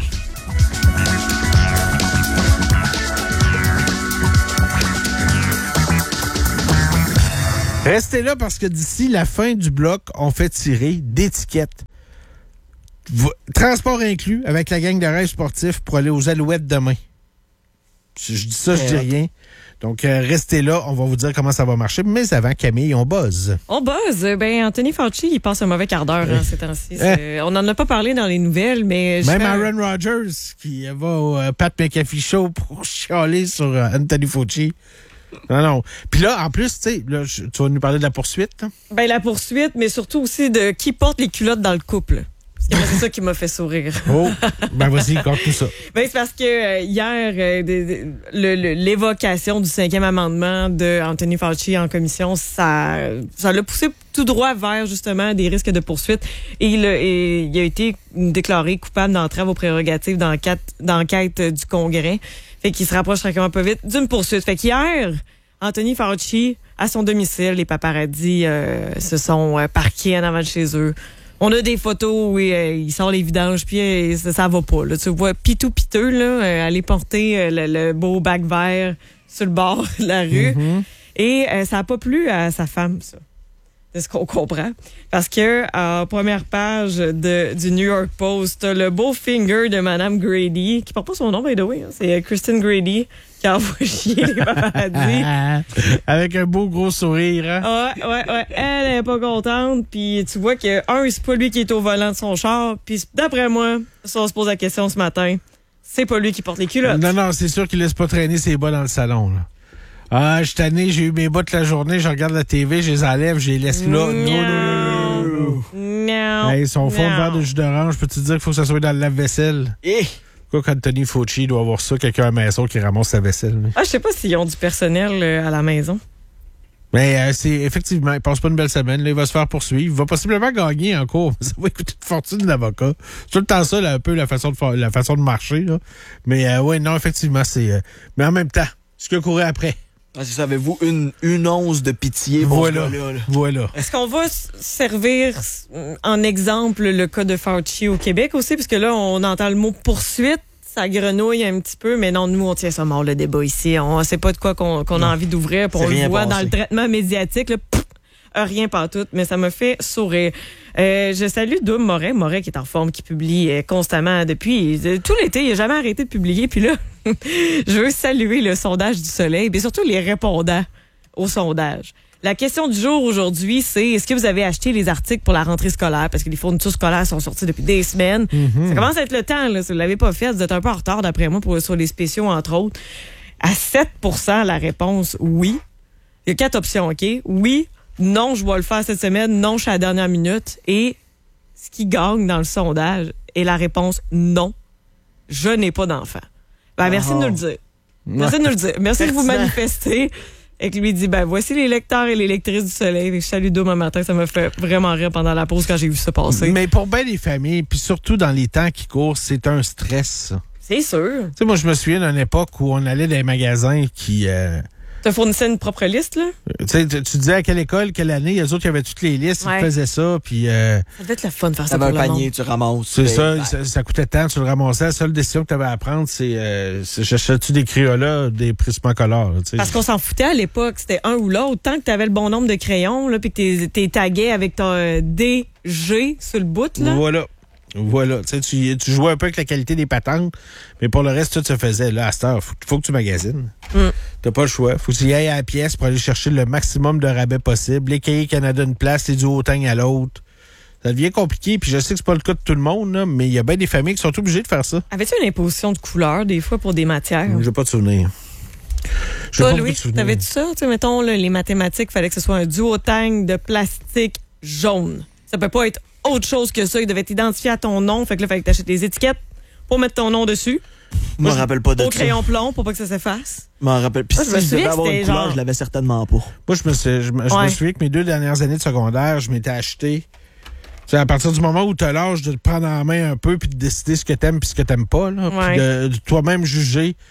Restez là parce que d'ici la fin du bloc, on fait tirer d'étiquettes. Transport inclus avec la gang de rêves sportifs pour aller aux Alouettes demain. Je dis ça, je dis rien. Donc, restez là, on va vous dire comment ça va marcher. Mais avant, Camille, on buzz. On buzz. Ben, Anthony Fauci, il passe un mauvais quart d'heure ces temps-ci. On n'en a pas parlé dans les nouvelles, mais... Même Aaron Rodgers, qui va au Pat McAfee Show pour chialer sur Anthony Fauci. Non. Puis là, en plus, tu sais, tu vas nous parler de la poursuite. Hein? Ben, la poursuite, mais surtout aussi de qui porte les culottes dans le couple. C'est ça qui m'a fait sourire. Oh, ben vas-y, compte tout ça. Ben, c'est parce que hier, l'évocation du 5e amendement de Anthony Fauci en commission, ça l'a poussé tout droit vers, justement, des risques de poursuite. Et il a été déclaré coupable d'entrave aux prérogatives d'enquête du Congrès. Fait qu'il se rapproche tranquillement pas vite d'une poursuite. Fait qu'hier, Anthony Fauci, à son domicile, les paparazzis se sont parqués en avant de chez eux. On a des photos où il sort les vidanges, puis ça va pas. Là. Tu vois piteux, là, aller porter le beau bac vert sur le bord de la rue. Mm-hmm. Et ça a pas plu à sa femme, ça. C'est ce qu'on comprend. Parce que, première page du New York Post, t'as le beau finger de Mme Grady, qui porte pas son nom, by the way. Hein, c'est Kristen Grady, qui envoie chier les paparazzis. Avec un beau gros sourire. Hein? Ouais. Elle est pas contente. Puis tu vois que, c'est pas lui qui est au volant de son char. Puis d'après moi, si on se pose la question ce matin, c'est pas lui qui porte les culottes. Non, c'est sûr qu'il laisse pas traîner ses bas dans le salon, là. Ah, je suis tanné, j'ai eu mes bas toute la journée, je regarde la TV, je les enlève, je les laisse là. Non. Hey, son fond de verre de jus d'orange, peux-tu dire qu'il faut que ça soit dans le lave-vaisselle? Quoi qu'Anthony Fauci doit avoir ça, quelqu'un à la maison qui ramasse sa vaisselle. Je sais pas s'ils ont du personnel à la maison. Mais c'est effectivement, il passe pas une belle semaine, là, il va se faire poursuivre, il va possiblement gagner en cours. Ça va coûter une fortune d'avocat. C'est tout le temps ça, là, un peu la façon de marcher. Là. Mais ouais, non, effectivement, c'est... mais en même temps, ce qu'il a couru après... Savez-vous une once de pitié? Voilà. Est-ce qu'on va servir en exemple le cas de Fauci au Québec aussi? Parce que là, on entend le mot poursuite. Ça grenouille un petit peu, mais non, nous, on tient ça mort, le débat ici. On sait pas de quoi qu'on a envie d'ouvrir. Puis on le voit dans le traitement médiatique. Là, rien pantoute, mais ça me fait sourire. Je salue Doom Moret qui est en forme, qui publie constamment depuis tout l'été. Il n'a jamais arrêté de publier. Puis là, je veux saluer le sondage du Soleil, mais surtout les répondants au sondage. La question du jour aujourd'hui, c'est est-ce que vous avez acheté les articles pour la rentrée scolaire? Parce que les fournitures scolaires sont sorties depuis des semaines. Mm-hmm. Ça commence à être le temps, là. Si vous ne l'avez pas fait, vous êtes un peu en retard, d'après moi, sur les spéciaux, entre autres. À 7%, la réponse, oui. Il y a 4 options, OK? Oui, non, je vais le faire cette semaine. Non, je suis à la dernière minute. Et ce qui gagne dans le sondage est la réponse non. Je n'ai pas d'enfant. Ben, merci de nous le dire. Merci de vous manifester. Et que lui dit, voici les lecteurs et les lectrices du Soleil. Et je salue Dom un matin. Ça m'a fait vraiment rire pendant la pause quand j'ai vu ça passer. Mais pour bien les familles, puis surtout dans les temps qui courent, c'est un stress, ça. C'est sûr. Tu sais, moi, je me souviens d'une époque où on allait dans les magasins qui... te fournissais une propre liste, là? Tu disais à quelle école, quelle année, les autres qui avaient toutes les listes, ils faisaient ça, puis... Ça devait être le fun de faire ça pour le monde. T'avais un panier, tu ramasses. C'est ça coûtait tant, tu le ramassais. La seule décision que tu avais à prendre, c'est j'achète-tu des Crayolas, des Prismacolor. Parce qu'on s'en foutait à l'époque, c'était un ou l'autre. Tant que tu avais le bon nombre de crayons, là, puis que t'es tagué avec ton DG sur le bout, là. Voilà, tu jouais un peu avec la qualité des patentes, mais pour le reste, tout se faisait. Là, à cette heure, faut que tu magasines. T'as pas le choix. Faut que tu y ailles à la pièce pour aller chercher le maximum de rabais possible. Les cahiers Canada une place, les du Haut-Tang à l'autre. Ça devient compliqué, puis je sais que c'est pas le cas de tout le monde, là, mais il y a bien des familles qui sont obligées de faire ça. Avais-tu une imposition de couleur, des fois, pour des matières? J'ai pas de souvenir. Toi, Louis, t'avais-tu ça? Tu sais, mettons, là, les mathématiques, il fallait que ce soit un duotang de plastique jaune. Ça peut pas être autre chose que ça. Il devait t'identifier à ton nom. Fait que là, il fallait que t'achètes des étiquettes pour mettre ton nom dessus. Je me rappelle pas de ça. Au crayon plomb pour pas que ça s'efface. Je m'en rappelle. Puis si je devais avoir une couleur, je l'avais certainement pas. Moi, je me souviens que mes 2 dernières années de secondaire, je m'étais acheté... C'est à partir du moment où tu as l'âge de te prendre en main un peu puis de décider ce que t'aimes puis ce que t'aimes pas, là, puis de toi-même juger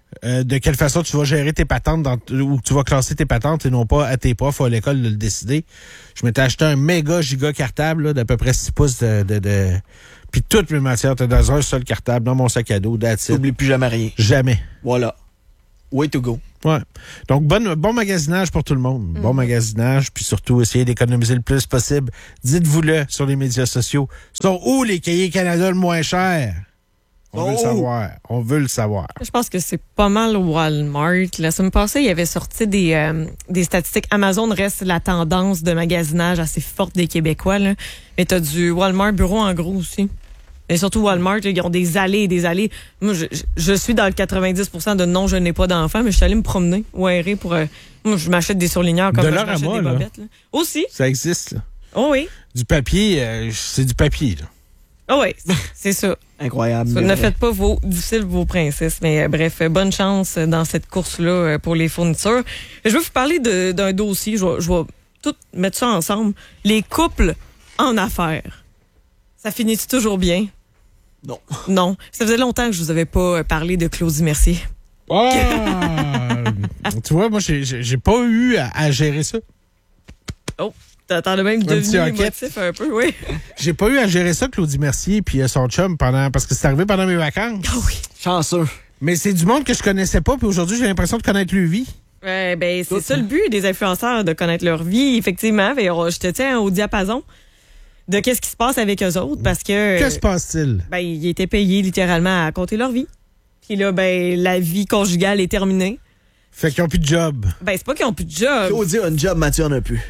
de quelle façon tu vas gérer tes patentes ou tu vas classer tes patentes et non pas à tes profs ou à l'école de le décider. Je m'étais acheté un méga giga cartable là, d'à peu près 6 pouces de puis toutes mes matières étaient dans un seul cartable, dans mon sac à dos, that's it. N'oublie plus jamais rien. Jamais. Voilà. Way to go. Ouais. Donc, bon magasinage pour tout le monde. Bon magasinage, puis surtout, essayez d'économiser le plus possible. Dites-vous-le sur les médias sociaux. Sont où les cahiers Canada le moins cher? On veut le savoir. On veut le savoir. Je pense que c'est pas mal Walmart. La semaine passée, il avait sorti des statistiques. Amazon reste la tendance de magasinage assez forte des Québécois, là. Mais t'as du Walmart bureau en gros aussi. Et surtout Walmart, ils ont des allées et des allées. Moi, je suis dans le 90% de non, je n'ai pas d'enfant, mais je suis allée me promener ou errer pour... moi, je m'achète des surligneurs comme de je l'heure m'achète à moi, des là. bobettes. Là. Aussi. Ça existe, là. Oh oui. Du papier, c'est du papier, là. Oh oui, c'est ça. Incroyable. Ne faites pas vos princesses. Mais bref, bonne chance dans cette course-là pour les fournitures. Je veux vous parler d'un dossier. Je vais tout mettre ça ensemble. Les couples en affaires. Ça finit toujours bien? Non. Non. Ça faisait longtemps que je vous avais pas parlé de Claudie Mercier. Ah! Tu vois, moi, j'ai pas eu à gérer ça. Oh, t'en as même devenu émotif un peu, oui. J'ai pas eu à gérer ça, Claudie Mercier puis son chum, parce que c'est arrivé pendant mes vacances. Ah oui. Chanceux. Mais c'est du monde que je connaissais pas, puis aujourd'hui, j'ai l'impression de connaître leur vie. Ben, c'est ça le but des influenceurs, de connaître leur vie, effectivement. Je te tiens au diapason de qu'est-ce qui se passe avec eux autres, parce que... Que se passe-t-il? Ben, ils étaient payés littéralement à compter leur vie. Puis là, ben, la vie conjugale est terminée. Fait qu'ils ont plus de job. Ben, c'est pas qu'ils ont plus de job. Claudie a un job, Mathieu en a plus.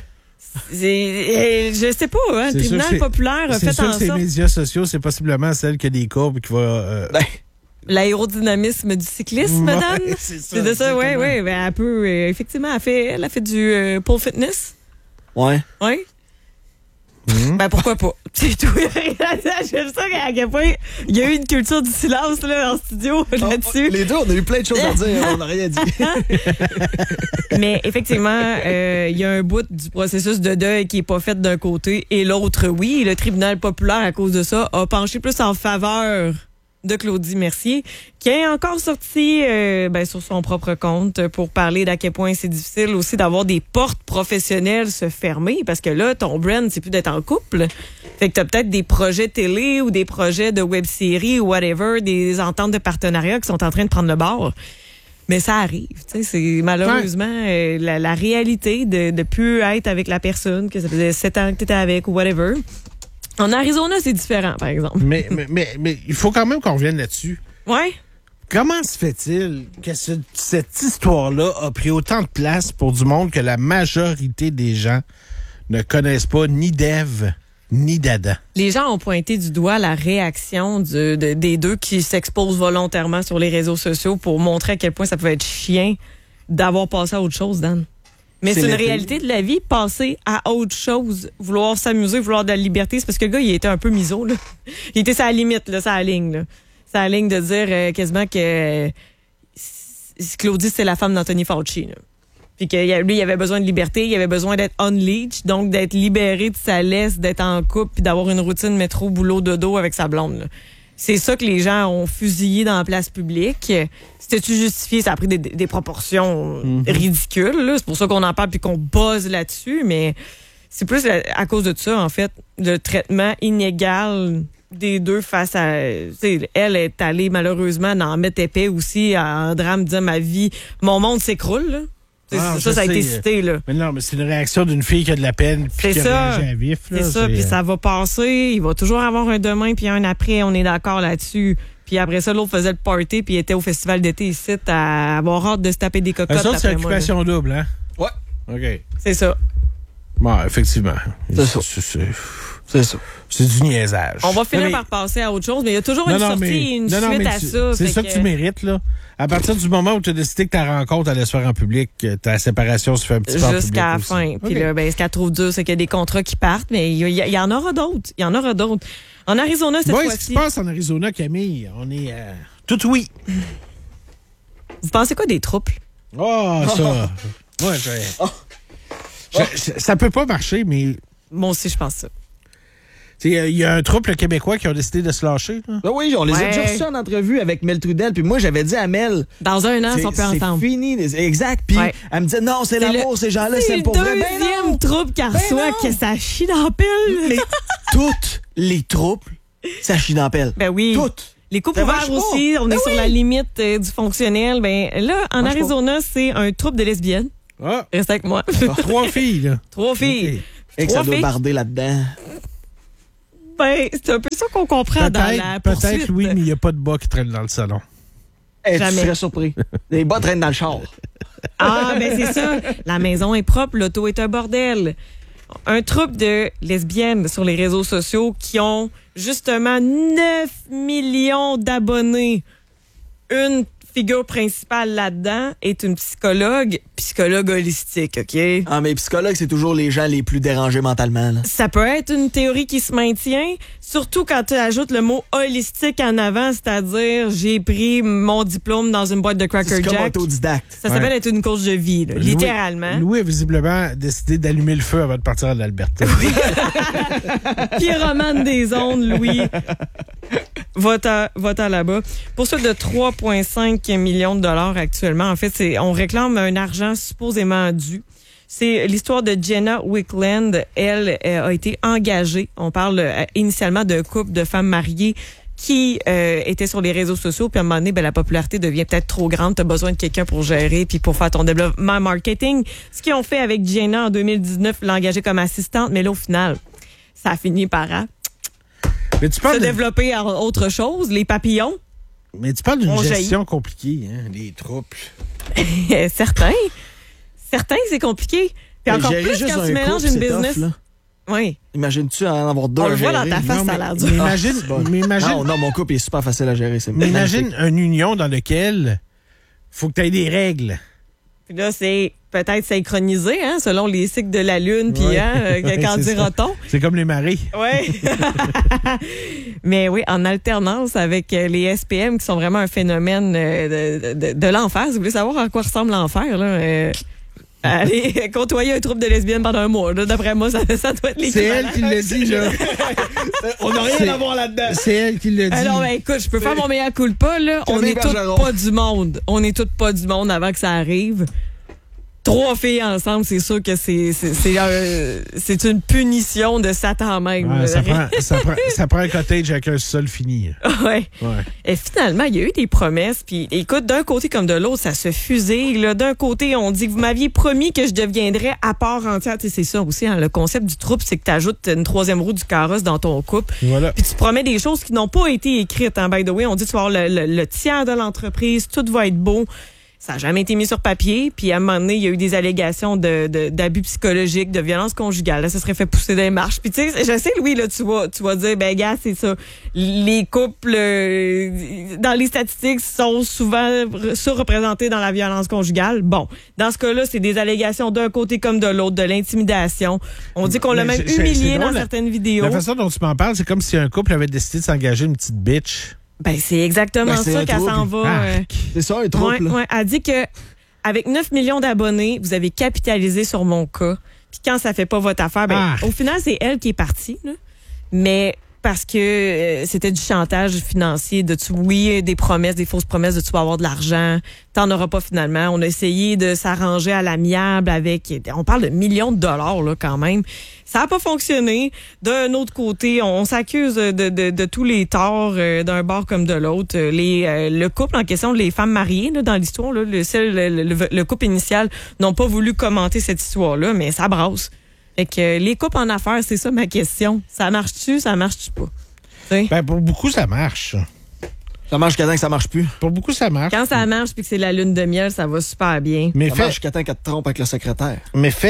Je sais pas, hein. Le tribunal populaire a fait en sorte... C'est sûr que ces médias sociaux, c'est possiblement celle qui a des courbes qui va... L'aérodynamisme du cyclisme, madame. C'est de ça, oui. Ben, elle peut, effectivement, elle a fait du pole fitness. Ouais. Oui. Ben, pourquoi pas? C'est tout. J'aime ça à quel point il y a eu une culture du silence là, en studio là-dessus. Les deux, on a eu plein de choses à dire, on n'a rien dit. Mais effectivement, il y a un bout du processus de deuil qui est pas fait d'un côté et l'autre, oui. Le tribunal populaire, à cause de ça, a penché plus en faveur de Claudie Mercier, qui est encore sorti sur son propre compte pour parler d'à quel point c'est difficile aussi d'avoir des portes professionnelles se fermer, parce que là, ton brand, c'est plus d'être en couple. Fait que t'as peut-être des projets télé ou des projets de web-série ou whatever, des ententes de partenariat qui sont en train de prendre le bord. Mais ça arrive, tu sais, c'est malheureusement la réalité de plus être avec la personne, que ça faisait 7 ans que t'étais avec ou whatever. En Arizona, c'est différent, par exemple. Mais il faut quand même qu'on revienne là-dessus. Ouais. Comment se fait-il que cette histoire-là a pris autant de place pour du monde que la majorité des gens ne connaissent pas ni d'Ève ni d'Adam? Les gens ont pointé du doigt la réaction des deux qui s'exposent volontairement sur les réseaux sociaux pour montrer à quel point ça pouvait être chiant d'avoir passé à autre chose, Dan. Mais c'est une réalité de la vie, passer à autre chose, vouloir s'amuser, vouloir de la liberté. C'est parce que le gars, il était un peu miso, là. Il était sur la limite, là, sur la ligne, là. Sur la ligne de dire quasiment que Claudie, c'est la femme d'Anthony Fauci, là. Puis que lui, il avait besoin de liberté, il avait besoin d'être unleashed, donc d'être libéré de sa laisse, d'être en couple, puis d'avoir une routine métro, boulot, dodo avec sa blonde, là. C'est ça que les gens ont fusillé dans la place publique. C'était-tu justifié? Ça a pris des proportions ridicules. Là. C'est pour ça qu'on en parle puis qu'on buzz là-dessus. Mais c'est plus à cause de ça, en fait, le traitement inégal des deux face à... Elle est allée, malheureusement, dans mettre épais aussi en drame, dire ma vie, mon monde s'écroule, là. Ça a été cité, là. Mais non, mais c'est une réaction d'une fille qui a de la peine puis qui a réagi à vif, là. C'est ça, puis ça va passer. Il va toujours avoir un demain puis un après. On est d'accord là-dessus. Puis après ça, l'autre faisait le party puis il était au festival d'été ici à avoir hâte de se taper des cocottes. Ça, c'est occupation double, hein? Ouais. OK. C'est ça. Bon, effectivement. C'est ça. C'est ça. C'est du niaisage. On va finir par passer à autre chose, mais il y a toujours une sortie, une suite à ça. C'est ça que tu mérites, là. À partir du moment où tu as décidé que ta rencontre allait se faire en public, ta séparation se fait un petit peu en public. Jusqu'à la fin. Puis là, ce qu'elle trouve dur, c'est qu'il y a des contrats qui partent, mais il y en aura d'autres. Il y en aura d'autres. En Arizona, cette fois-ci... ce qui se passe en Arizona, Camille, on est tout oui. Vous pensez quoi des troubles? Oh, ça... Moi, ça peut pas marcher, mais... Moi aussi, je pense ça. Il y a un trouble québécois qui a décidé de se lâcher. Là. Ben oui, on les a Ouais. déjà reçus en entrevue avec Mel Trudel. Puis moi, j'avais dit à Mel... Dans un an, ils sont plus ensemble. C'est fini. Exact. Puis Ouais. elle me dit, non, c'est l'amour, ces gens-là, C'est c'est le pour vrai. Ben non! deuxième trouble qu'elle reçoit non! que ça chie dans la pile. Mais toutes les troubles, ça chie dans la pelle. Ben oui. Toutes. Les couples Ça ouverts marche pas. aussi, on est Ben sur oui. la limite du fonctionnel. Ben là, en Marche Arizona, c'est un trouble de lesbiennes. Ah, Reste avec moi. 3 filles, là. 3 filles. Ok. Et que ça Trois doit filles. barder là-dedans. Ben, c'est un peu ça qu'on comprend dans la poursuite. Peut-être, oui, mais il n'y a pas de bas qui traîne dans le salon. Tu Jamais. serais surpris. Les bas traînent dans le char. Ah, ben c'est ça. La maison est propre, l'auto est un bordel. Un trouble de lesbiennes sur les réseaux sociaux qui ont justement 9 millions d'abonnés. Une figure principale là-dedans est une psychologue holistique, OK? Ah, mais psychologue, c'est toujours les gens les plus dérangés mentalement. Là. Ça peut être une théorie qui se maintient, surtout quand tu ajoutes le mot holistique en avant, c'est-à-dire j'ai pris mon diplôme dans une boîte de Cracker C'est comme Jack. autodidacte. Ça s'appelle être une coach de vie, là, littéralement. Louis a visiblement décidé d'allumer le feu avant de partir à l'Alberta. Pyromane des ondes, Louis. Va-t'en là-bas. Poursuite de 3,5 millions de dollars actuellement. En fait, on réclame un argent supposément dû. C'est l'histoire de Jenna Wickland. Elle a été engagée. On parle initialement d'un couple de femmes mariées qui étaient sur les réseaux sociaux. Puis à un moment donné, la popularité devient peut-être trop grande. Tu as besoin de quelqu'un pour gérer puis pour faire ton développement marketing. Ce qu'ils ont fait avec Jenna en 2019, l'engager comme assistante. Mais là, au final, ça a fini par Mais tu parles se développer à autre chose. Les papillons, d'une On gestion compliquée, hein, les troupes. certains, c'est compliqué. Puis encore Gérer plus juste quand tu un mélanges couple, une c'est business. tough, là. Oui. Imagines-tu en avoir deux On à le voit gérer? dans ta face, Non, ça a l'air dur. mais imagine, Non, mon couple est super facile à gérer. C'est mais imagine magnifique. une union dans laquelle faut que tu aies des règles. Puis là, c'est peut-être synchronisé, hein, selon les cycles de la Lune, puis Ouais. quand C'est ça. dira-t-on? C'est comme les maris. Oui. Mais oui, en alternance avec les SPM, qui sont vraiment un phénomène de l'enfer. Si vous voulez savoir à quoi ressemble l'enfer, là, allez côtoyer un troupe de lesbiennes pendant un mois. Là, d'après moi, ça doit être C'est l'équivalent. elle qui le dit, là. On n'a rien à voir là-dedans. C'est elle qui le dit. Alors, écoute, je peux faire mon meilleur culpa, là. On Camille est toutes Bergeron. pas du monde. On est toutes pas du monde avant que ça arrive. 3 filles ensemble, c'est sûr que c'est une punition de Satan même. Ouais, ça prend un cottage avec un sol fini. Ouais. Ouais. Et finalement, il y a eu des promesses. Puis, écoute, d'un côté comme de l'autre, ça se fusille. Là. D'un côté, on dit que vous m'aviez promis que je deviendrais à part entière. Tu sais, c'est ça aussi, hein, le concept du trouble, c'est que tu ajoutes une 3e roue du carrosse dans ton couple. Voilà. Puis tu promets des choses qui n'ont pas été écrites. Hein, by the way, on dit que tu vas avoir le tiers de l'entreprise, tout va être beau. Ça n'a jamais été mis sur papier. Puis à un moment donné, il y a eu des allégations d'abus psychologiques, de violence conjugale. Là, ça serait fait pousser des marches. Puis tu sais, je sais, Louis, là, tu vas dire, ben gars, c'est ça. Les couples, dans les statistiques, sont souvent surreprésentés dans la violence conjugale. Bon, dans ce cas-là, c'est des allégations d'un côté comme de l'autre, de l'intimidation. On dit qu'on l'a Mais même c'est humilié drôle, dans certaines vidéos. La façon dont tu m'en parles, c'est comme si un couple avait décidé de s'engager une petite bitch. Ben, c'est exactement Ben, c'est ça un qu'elle trouble. s'en va. Arc. C'est ça, un trouble. Ouais. Elle dit que avec 9 millions d'abonnés, vous avez capitalisé sur mon cas. Puis quand ça fait pas votre affaire, ben, au final, c'est elle qui est partie. Là. Mais parce que c'était du chantage financier, des promesses, des fausses promesses de tu vas avoir de l'argent, t'en auras pas finalement. On a essayé de s'arranger à l'amiable avec, on parle de millions de dollars là quand même. Ça a pas fonctionné. D'un autre côté, on s'accuse de tous les torts d'un bord comme de l'autre. Le couple en question, les femmes mariées là, dans l'histoire, là, le couple initial n'ont pas voulu commenter cette histoire-là, mais ça brasse. Fait que les couples en affaires, c'est ça ma question. Ça marche-tu, ça marche-tu pas? T'sais? Ben, pour beaucoup, ça marche. Ça marche jusqu'à temps que ça marche plus. Pour beaucoup, ça marche. Quand ça marche puis que c'est la lune de miel, ça va super bien. Mais Ça marche fait, jusqu'à temps qu'elle te trompe avec le secrétaire.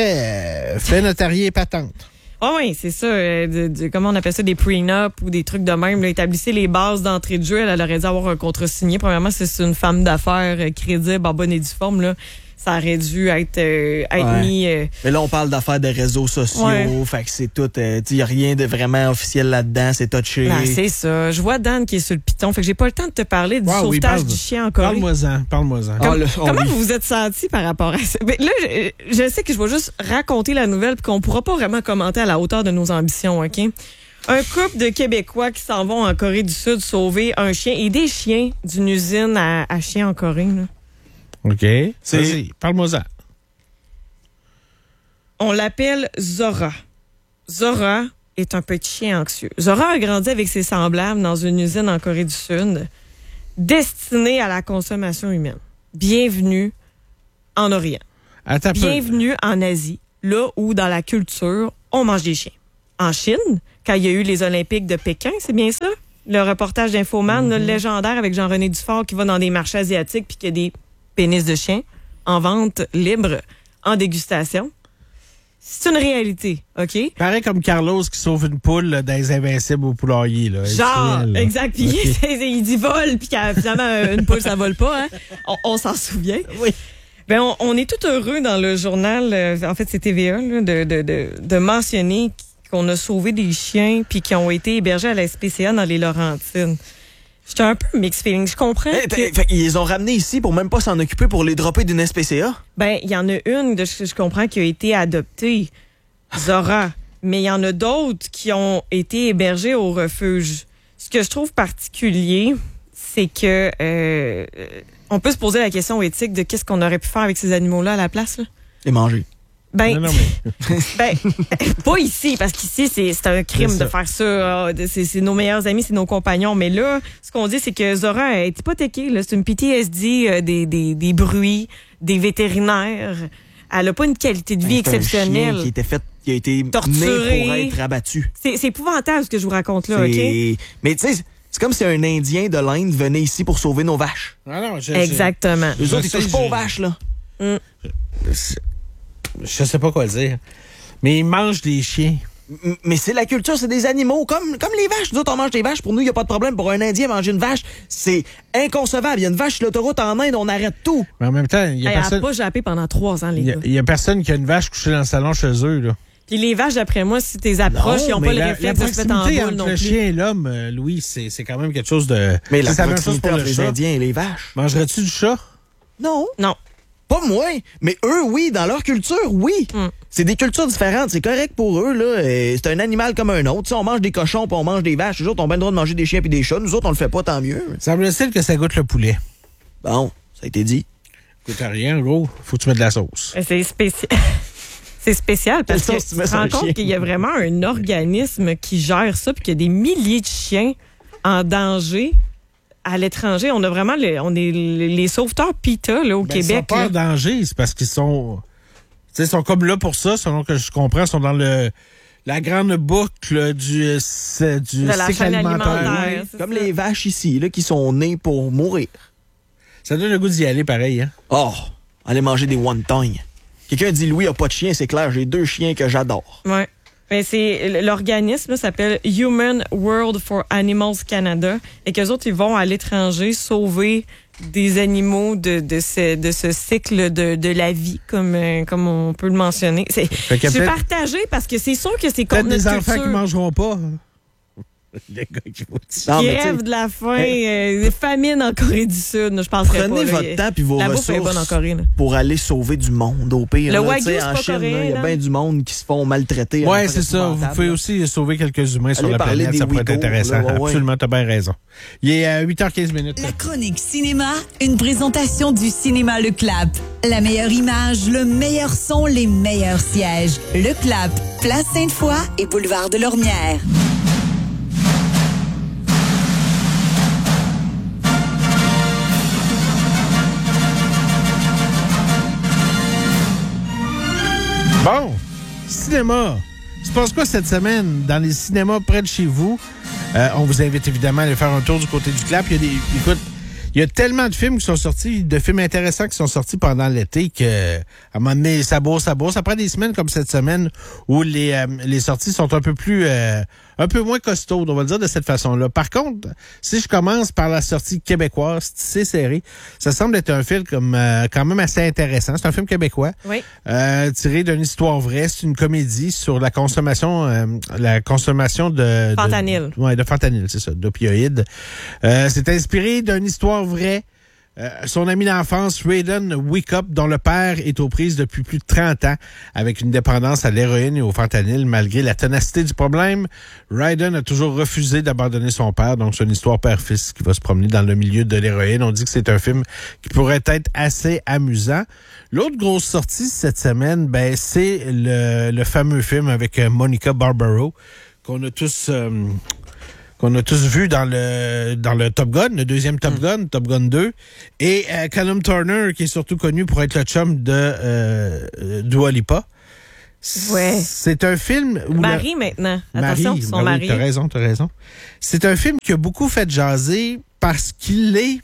fait notarié et patente. Ah oui, c'est ça. Comment on appelle ça, des prenups ou des trucs de même. Là, établissez les bases d'entrée de jeu. Elle aurait dû avoir un contrat signé. Premièrement, c'est une femme d'affaires crédible, en bonne et due forme. Là. Ça aurait dû être mis... Mais là, on parle d'affaires de réseaux sociaux. Ouais. Fait que c'est tout. Il n'y a rien de vraiment officiel là-dedans. C'est touché. Ben, c'est ça. Je vois Dan qui est sur le piton. Fait que j'ai pas le temps de te parler du Wow, oui, sauvetage parle- du chien en Corée. Parle-moi-en. Comment vous vous êtes senti par rapport à ça? Ben, là, je sais que je vais juste raconter la nouvelle puis qu'on pourra pas vraiment commenter à la hauteur de nos ambitions, OK? Un couple de Québécois qui s'en vont en Corée du Sud sauver un chien et des chiens d'une usine à chiens en Corée. Là. OK. Vas-y, parle-moi-en. On l'appelle Zora. Zora est un petit chien anxieux. Zora a grandi avec ses semblables dans une usine en Corée du Sud destinée à la consommation humaine. Bienvenue en Orient. Attends, Bienvenue en Asie, là où dans la culture, on mange des chiens. En Chine, quand il y a eu les Olympiques de Pékin, c'est bien ça? Le reportage d'Infoman, le légendaire avec Jean-René Dufort qui va dans des marchés asiatiques puis qui a des pénis de chiens en vente libre, en dégustation. C'est une réalité, OK? Pareil comme Carlos qui sauve une poule là, dans les Invincibles au poulailler. Là, Genre, là. exact. Puis Okay. il dit vol, puis finalement, une poule, ça vole pas. Hein? On s'en souvient. Oui. Ben, on est tout heureux dans le journal, en fait, c'est TVA, là, de mentionner qu'on a sauvé des chiens puis qui ont été hébergés à la SPCA dans les Laurentides. J'étais un peu mixed feeling. Je comprends. Ils les ont ramenés ici pour même pas s'en occuper pour les dropper d'une SPCA? Ben, il y en a une, je comprends, qui a été adoptée, Zora. Mais il y en a d'autres qui ont été hébergés au refuge. Ce que je trouve particulier, c'est que on peut se poser la question éthique de qu'est-ce qu'on aurait pu faire avec ces animaux-là à la place. Là. Les manger. Ben, Non, mais... pas ici, parce qu'ici, c'est un crime de faire ça. C'est nos meilleurs amis, c'est nos compagnons. Mais là, ce qu'on dit, c'est que Zora est hypothéquée. Là. C'est une PTSD des bruits, des vétérinaires. Elle a pas une qualité de vie exceptionnelle. Un chien qui a été torturé. né pour être abattu. C'est épouvantable ce que je vous raconte là, OK? Mais tu sais, c'est comme si un Indien de l'Inde venait ici pour sauver nos vaches. Ah non, Exactement. Eux autres, ils touchent pas aux vaches, là. Je sais pas quoi dire. Mais ils mangent des chiens. Mais c'est la culture, c'est des animaux, comme les vaches. Nous autres, on mange des vaches. Pour nous, il n'y a pas de problème. Pour un Indien, manger une vache, c'est inconcevable. Il y a une vache sur l'autoroute en Inde, on arrête tout. Mais en même temps, il y a Elle personne... a pas jappé pendant 3 ans, les gars. Il y a personne qui a une vache couchée dans le salon chez eux, là. Puis les vaches, d'après moi, si tu les approches, ils n'ont pas le réflexe de se mettre en proximité boule entre non le plus. chien et l'homme, Louis, c'est quand même quelque chose de... Mais la c'est même chose proximité pour entre le les chat. Indiens et les vaches. Mangerais-tu du chat? Non. Non. Pas moi, mais eux, oui, dans leur culture, oui. C'est des cultures différentes, c'est correct pour eux, là. C'est un animal comme un autre. Si on mange des cochons puis on mange des vaches, les autres ont bien le droit de manger des chiens puis des chats. Nous autres, on le fait pas, tant mieux. Semble-t-il que ça goûte le poulet. Bon, ça a été dit. Goûte rien, gros. Faut que tu mettes de la sauce. C'est spécial. C'est spécial parce que Quelle sauce tu tu mets te sur rends un compte chien? qu'il y a vraiment un organisme qui gère ça puis qu'il y a des milliers de chiens en danger à l'étranger. On a vraiment les sauveteurs PETA là, au Ils sont Québec. pas en Là. danger, c'est parce qu'ils sont... Tu sais, ils sont comme là pour ça, selon que je comprends. Ils sont dans la grande boucle du De la cycle chaîne alimentaire. alimentaire. Oui. c'est Comme ça. les vaches ici, là, qui sont nées pour mourir. Ça donne le goût d'y aller pareil, hein? Oh, aller manger des wontons. Quelqu'un dit Louis a pas de chien, c'est clair, j'ai 2 chiens que j'adore. Ouais. Ben, l'organisme là, s'appelle Human World for Animals Canada et qu'eux autres, ils vont à l'étranger sauver des animaux de ce cycle de la vie, comme on peut le mentionner. Je qu'il y a suis peut-être- partagée parce que c'est sûr que c'est Peut-être contre notre des enfants qui culture. mangeront pas. Les gars qui vont dire. Non, Qui mais tu sais, rêvent de la faim, des famines en Corée du Sud. Je penserais prenez pas. votre temps puis vos La bouffe est bonne en ressources Corée. Là. pour aller sauver du monde au pire. Le là, Wagyu, tu sais, c'est en pas Chine, là, il y coréen, a là. bien du monde qui se font maltraiter. à Ouais, la c'est ça. Vous épouvantable. pouvez aussi sauver quelques humains sur Allez la parler planète. des Ça pourrait être Ouïghours, intéressant. là, ouais. Absolument, t'as bien raison. Il est à 8h15 minutes. La chronique cinéma, une présentation du cinéma Le Clap. La meilleure image, le meilleur son, les meilleurs sièges. Le Clap, Place Sainte-Foy et Boulevard de Lormière. Bon, cinéma. Tu penses quoi cette semaine dans les cinémas près de chez vous? On vous invite évidemment à aller faire un tour du côté du Clap. Il y a tellement de films qui sont sortis, de films intéressants qui sont sortis pendant l'été que, à un moment donné, ça bourse. Après des semaines comme cette semaine où les sorties sont un peu moins costaudes, on va le dire de cette façon-là. Par contre, si je commence par la sortie québécoise, c'est serré, ça semble être un film quand même assez intéressant. C'est un film québécois, Oui. tiré d'une histoire vraie. C'est une comédie sur la consommation de Fentanyl. de fentanyl, c'est ça, d'opioïdes. C'est inspiré d'une histoire vraie Son ami d'enfance, Raiden Wickup, dont le père est aux prises depuis plus de 30 ans, avec une dépendance à l'héroïne et au fentanyl. Malgré la ténacité du problème, Raiden a toujours refusé d'abandonner son père. Donc, c'est une histoire père-fils qui va se promener dans le milieu de l'héroïne. On dit que c'est un film qui pourrait être assez amusant. L'autre grosse sortie cette semaine, c'est le fameux film avec Monica Barbaro, qu'on a tous vu dans le Top Gun, le deuxième Top Gun, Top Gun 2. Et Callum Turner, qui est surtout connu pour être le chum de Dua Lipa. Ouais. C'est un film où... Marie, maintenant. Attention, son mari. T'as raison. C'est un film qui a beaucoup fait jaser parce qu'il est...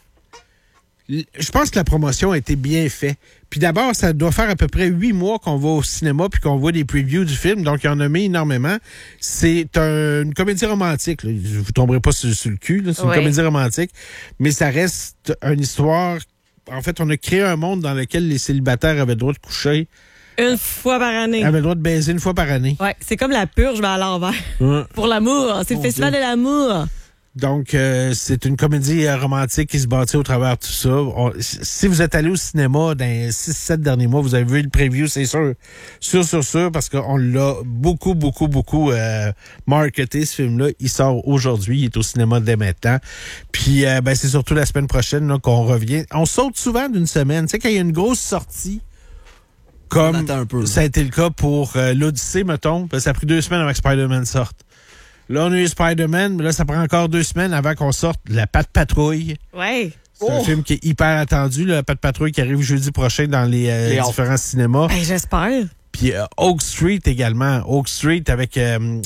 Je pense que la promotion a été bien faite. Puis d'abord, ça doit faire à peu près 8 mois qu'on va au cinéma puis qu'on voit des previews du film. Donc, il y en a mis énormément. C'est une comédie romantique. Là. Vous tomberez pas sur le cul. Là. C'est une comédie romantique. Mais ça reste une histoire... En fait, on a créé un monde dans lequel les célibataires avaient le droit de coucher. Une fois par année. Avaient le droit de baiser une fois par année. Ouais, c'est comme la purge, mais à l'envers. Pour l'amour. C'est le festival de l'amour. Donc, c'est une comédie romantique qui se bâtit au travers de tout ça. Si vous êtes allé au cinéma dans les 6-7 derniers mois, vous avez vu le preview, c'est sûr, parce qu'on l'a beaucoup marketé, ce film-là. Il sort aujourd'hui, il est au cinéma dès maintenant. Puis, c'est surtout la semaine prochaine là, qu'on revient. On saute souvent d'une semaine. Tu sais, quand il y a une grosse sortie, comme ça a été le cas pour l'Odyssée, mettons, ça a pris 2 semaines avant que Spider-Man sorte. Là, on a eu Spider-Man, mais là, ça prend encore 2 semaines avant qu'on sorte La Patte Patrouille. Ouais. C'est un film qui est hyper attendu, La Patte Patrouille, qui arrive jeudi prochain dans les différents cinémas. J'espère. Puis Oak Street également. Oak Street avec,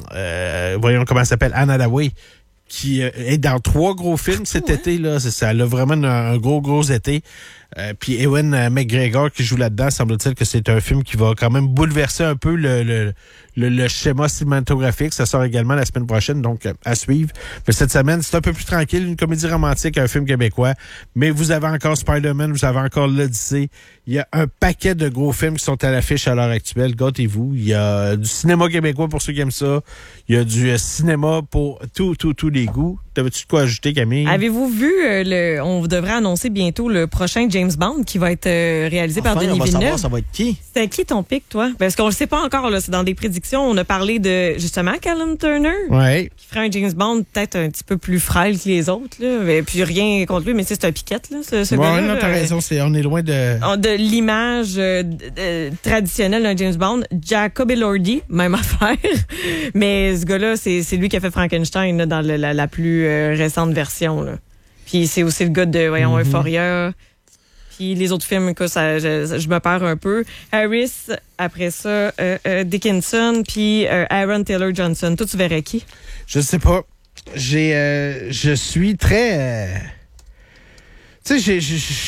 voyons comment ça s'appelle, Anne Hathaway, qui est dans 3 gros films cet été. Là. Ça a vraiment un gros été. Puis Ewan McGregor qui joue là-dedans, semble-t-il que c'est un film qui va quand même bouleverser un peu le schéma cinématographique. Ça sort également la semaine prochaine, donc à suivre. Mais cette semaine, c'est un peu plus tranquille, une comédie romantique, un film québécois. Mais vous avez encore Spider-Man, vous avez encore l'Odyssée. Il y a un paquet de gros films qui sont à l'affiche à l'heure actuelle. Gâtez-vous. Il y a du cinéma québécois pour ceux qui aiment ça. Il y a du cinéma pour tous les goûts. T'avais-tu de quoi ajouter, Camille? Avez-vous vu, on devrait annoncer bientôt le prochain James Bond qui va être réalisé par Denis Villeneuve. Savoir, ça va être qui? C'était qui ton pic, toi? Parce qu'on le sait pas encore, là. C'est dans des prédictions. On a parlé de, justement, Callum Turner. Ouais. Qui ferait un James Bond peut-être un petit peu plus frêle que les autres, là. Et puis rien contre lui, mais c'est un piquette, là, ce gars-là. Non, t'as raison. On est loin de l'image traditionnelle d'un James Bond. Jacob Elordi, même affaire. Mais ce gars-là, c'est lui qui a fait Frankenstein, là, dans la plus récente version, là. Puis c'est aussi le gars de, Euphoria. Puis les autres films, que je me perds un peu. Harris, après ça, Dickinson, puis Aaron Taylor Johnson. Toi, tu verrais qui? Je sais pas. Je suis très... Tu sais,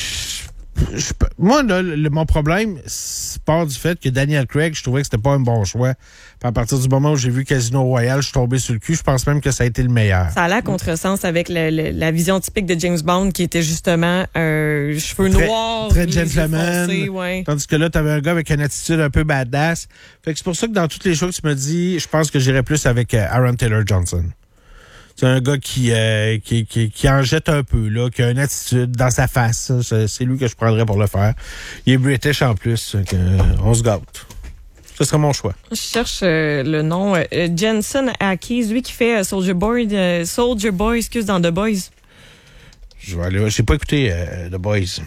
moi, là, mon problème part du fait que Daniel Craig, je trouvais que c'était pas un bon choix. Puis à partir du moment où j'ai vu Casino Royale, je suis tombé sur le cul. Je pense même que ça a été le meilleur. Ça allait à contresens avec la vision typique de James Bond, qui était justement cheveux noirs. Très gentleman. Ouais. Tandis que là, t'avais un gars avec une attitude un peu badass. Fait que c'est pour ça que dans toutes les choses que tu me dis, je pense que j'irais plus avec Aaron Taylor Johnson. C'est un gars qui en jette un peu, là, qui a une attitude dans sa face. C'est lui que je prendrais pour le faire. Il est British en plus. On se gâte. Ce serait mon choix. Je cherche le nom. Jensen Ackles, lui qui fait Soldier Boy, dans The Boys. Je vais aller. J'ai pas écouté The Boys.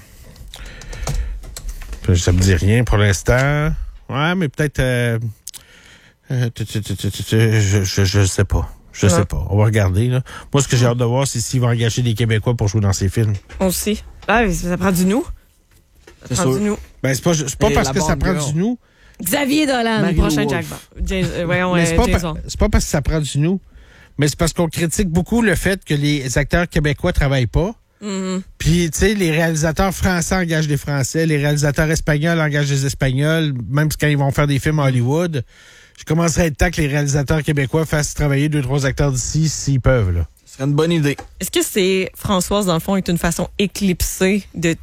Ça me dit rien pour l'instant. Ouais, mais peut-être... je sais pas. Je sais pas. On va regarder, là. Moi, ce que j'ai hâte de voir, c'est s'il va engager des Québécois pour jouer dans ses films. Aussi. Ah, ça prend du nous. C'est pas parce que ça prend du nous. Xavier Dolan, le prochain Jack Bond. C'est pas parce que ça prend du nous, mais c'est parce qu'on critique beaucoup le fait que les acteurs québécois travaillent pas. Mm-hmm. Puis, tu sais, les réalisateurs français engagent des Français, les réalisateurs espagnols engagent des Espagnols, même quand ils vont faire des films à Hollywood. Je commencerai à être temps que les réalisateurs québécois fassent travailler 2-3 acteurs d'ici s'ils peuvent, là. Ce serait une bonne idée. Est-ce que c'est Françoise, dans le fond, est une façon éclipsée de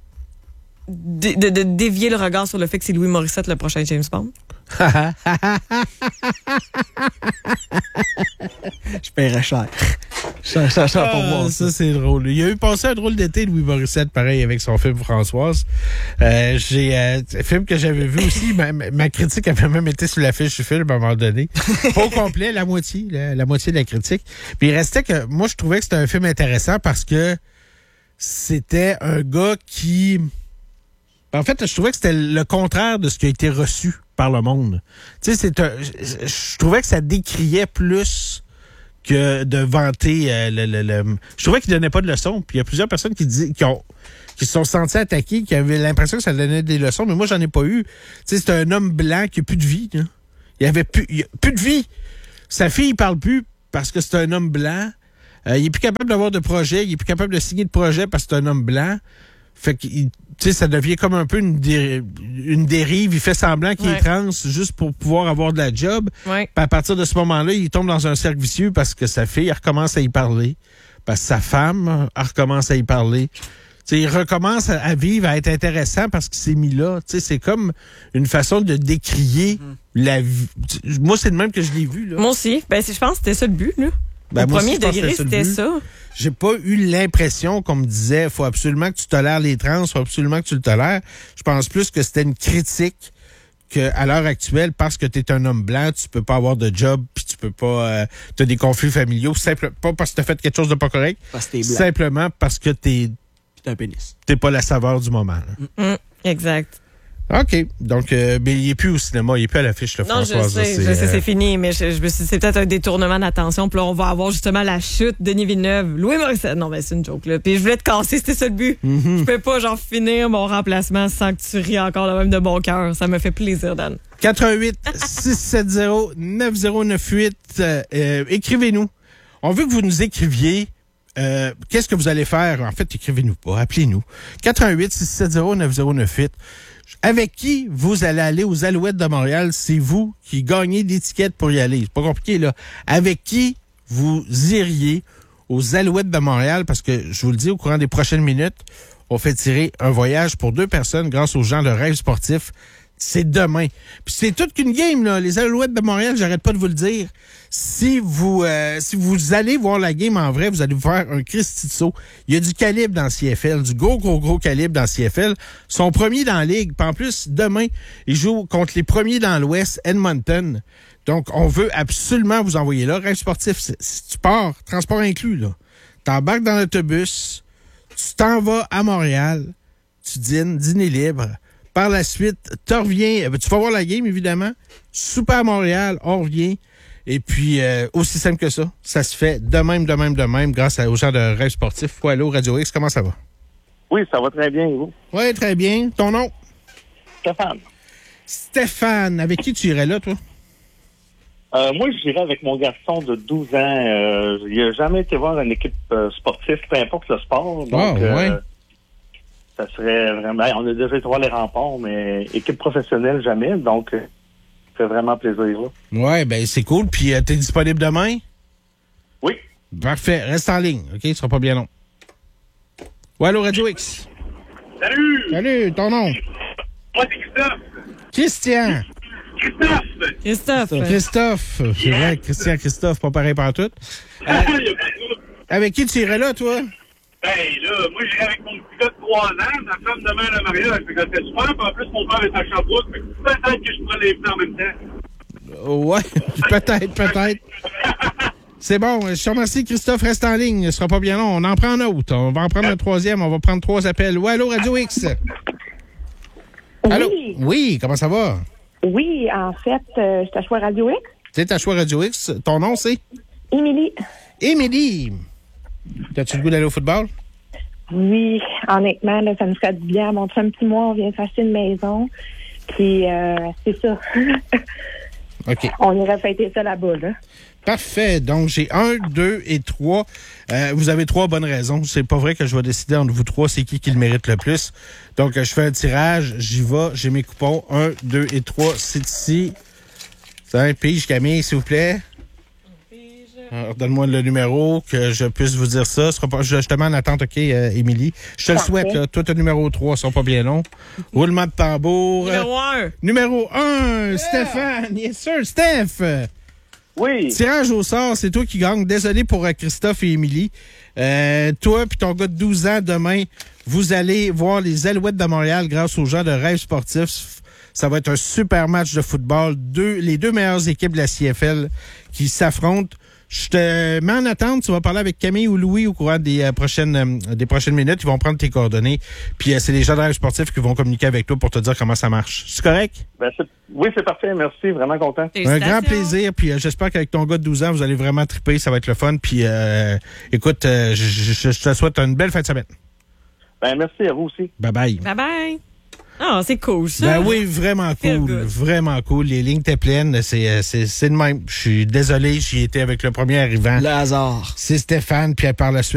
dévier le regard sur le fait que c'est Louis Morissette le prochain James Bond? Je paierais cher. Ça pour moi. Ça, c'est drôle. Il a eu passé un drôle d'été, Louis Morissette, pareil, avec son film Françoise. J'ai un film que j'avais vu aussi. Ma critique avait même été sur l'affiche du film à un moment donné. Pas au complet, la moitié de la critique. Puis il restait que... Moi, je trouvais que c'était un film intéressant parce que c'était un gars qui... En fait, je trouvais que c'était le contraire de ce qui a été reçu par le monde. Tu sais, je trouvais que ça décriait plus que de vanter Je trouvais qu'il donnait pas de leçons. Puis il y a plusieurs personnes qui se sont senties attaquées, qui avaient l'impression que ça donnait des leçons, mais moi, j'en ai pas eu. Tu sais, c'est un homme blanc qui a plus de vie. Là. Il a plus de vie. Sa fille, il parle plus parce que c'est un homme blanc. Il est plus capable d'avoir de projet. Il est plus capable de signer de projet parce que c'est un homme blanc. Fait que, tu sais, ça devient comme un peu une dérive. Il fait semblant qu'il est trans juste pour pouvoir avoir de la job. Ouais. Puis à partir de ce moment-là, il tombe dans un cercle vicieux parce que sa fille, elle recommence à y parler. Parce que sa femme, elle recommence à y parler. Tu sais, il recommence à vivre, à être intéressant parce qu'il s'est mis là. Tu sais, c'est comme une façon de décrier la vie. Moi, c'est de même que je l'ai vu, là. Moi aussi. Ben, je pense que c'était ça le but, là. Ben, au moi premier aussi, je pense degré, que c'était ça. J'ai pas eu l'impression qu'on me disait faut absolument que tu tolères les trans, faut absolument que tu le tolères. Je pense plus que c'était une critique qu'à l'heure actuelle, parce que tu es un homme blanc, tu peux pas avoir de job, puis tu peux pas... tu as des conflits familiaux, pas parce que tu as fait quelque chose de pas correct, Parce que t'es blanc. simplement parce que T'es un pénis. t'es pas la saveur du moment. Là. Exact. OK. Donc, mais il est plus au cinéma, il est plus à l'affiche, le Non, François. je sais, c'est fini, mais je me suis dit, c'est peut-être un détournement d'attention. Puis là, on va avoir justement la chute de Denis Villeneuve. Louis Morissette. Non, mais c'est une joke, là. Puis je voulais te casser, c'était ça le but. Je peux pas, finir mon remplacement sans que tu ris encore le même de bon cœur. Ça me fait plaisir, Dan. 88 670 9098. Écrivez-nous. On veut que vous nous écriviez. Qu'est-ce que vous allez faire? En fait, écrivez-nous pas. Appelez-nous. 88 670 9098. Avec qui vous allez aller aux Alouettes de Montréal? C'est vous qui gagnez l'étiquette pour y aller. C'est pas compliqué, là. Avec qui vous iriez aux Alouettes de Montréal? Parce que, je vous le dis, au courant des prochaines minutes, on fait tirer un voyage pour 2 personnes grâce aux gens de Rêve Sportif. C'est demain. Puis c'est toute qu'une game, là. Les Alouettes de Montréal, j'arrête pas de vous le dire. Si vous allez voir la game en vrai, vous allez vous faire un Christy de saut. Il y a du calibre dans CFL, du gros calibre dans CFL. Ils sont premiers dans la ligue. Puis en plus, demain, ils jouent contre les premiers dans l'Ouest, Edmonton. Donc, on veut absolument vous envoyer là. Rêve Sportif, si tu pars, transport inclus, là. T'embarques dans l'autobus, tu t'en vas à Montréal, tu dîner libre. Par la suite, tu reviens, tu vas voir la game, évidemment. Souper à Montréal, on revient. Et puis, aussi simple que ça, ça se fait de même, grâce aux gens de Rêve Sportif. Allô, Radio X, comment ça va? Oui, ça va très bien, et vous? Oui, très bien. Ton nom? Stéphane. Stéphane. Avec qui tu irais là, toi? Moi, j'irais avec mon garçon de 12 ans. Il n'a jamais été voir une équipe sportive, peu importe le sport. Donc, ça serait vraiment... On a déjà été voir les remparts, mais équipe professionnelle, jamais. Donc, ça fait vraiment plaisir. Oui, ben c'est cool. Puis, t'es disponible demain? Oui. Parfait. Reste en ligne, OK? Ce sera pas bien long. Ouais, allô, Radio X. Salut! Salut, ton nom? Moi, c'est Christophe. Christian. Christophe. C'est vrai, Christophe, pas pareil partout. Avec qui tu irais là, toi? Ben là, moi j'irais avec mon petit gars de 3 ans, sa femme demain le mariage, fait que ça fait super, puis en plus mon père est à Sherbrooke, fait que peut-être que je prends les plans en même temps. Ouais, peut-être. C'est bon, je te remercie, Christophe, reste en ligne, ce sera pas bien long, on en prend un autre, on va en prendre un troisième, on va prendre 3 appels. Ouais, allô, Radio X? Allô? Oui, comment ça va? Oui, en fait, c'est à Choix Radio X. C'est à Choix Radio X, ton nom c'est? Émilie. T'as-tu le goût d'aller au football? Oui, honnêtement, là, ça nous ferait du bien. Mon un petit mois, on vient de s'acheter une maison. Puis, c'est ça. OK. On irait fêter ça là-bas, là. Parfait. Donc, j'ai 1, 2 et 3. Vous avez 3 bonnes raisons. C'est pas vrai que je vais décider entre vous 3 c'est qui le mérite le plus. Donc, je fais un tirage. J'y vais. J'ai mes coupons. 1, 2 et 3. C'est ici. C'est un pige, Camille, s'il vous plaît. Alors, donne-moi le numéro, que je puisse vous dire ça. Ce sera pas, je te mets en attente, OK, Émilie. Je te le souhaite, là. Toi, t'as numéro 3, ils sont pas bien longs. Roulement de tambour. Numéro 1. Numéro 1, yeah. Stéphane. Yes, sir, Steph. Oui. Tirage au sort, c'est toi qui gagne. Désolé pour Christophe et Émilie. Toi puis ton gars de 12 ans, demain, vous allez voir les Alouettes de Montréal grâce aux gens de Rêve Sportif. Ça va être un super match de football. Les deux meilleures équipes de la CFL qui s'affrontent. Je te mets en attente. Tu vas parler avec Camille ou Louis au courant des prochaines minutes. Ils vont prendre tes coordonnées. Puis c'est les gens de Rêve Sportif qui vont communiquer avec toi pour te dire comment ça marche. C'est correct? Oui, c'est parfait. Merci. Vraiment content. Un grand plaisir. Puis j'espère qu'avec ton gars de 12 ans, vous allez vraiment triper. Ça va être le fun. Puis écoute, je te souhaite une belle fin de semaine. Merci à vous aussi. Bye-bye. Bye-bye. Ah, c'est cool, ça. Oui, vraiment cool. Vraiment cool. Les lignes étaient pleines. C'est le même. Je suis désolé, j'y étais avec le premier arrivant. Le hasard. C'est Stéphane, puis par la suite,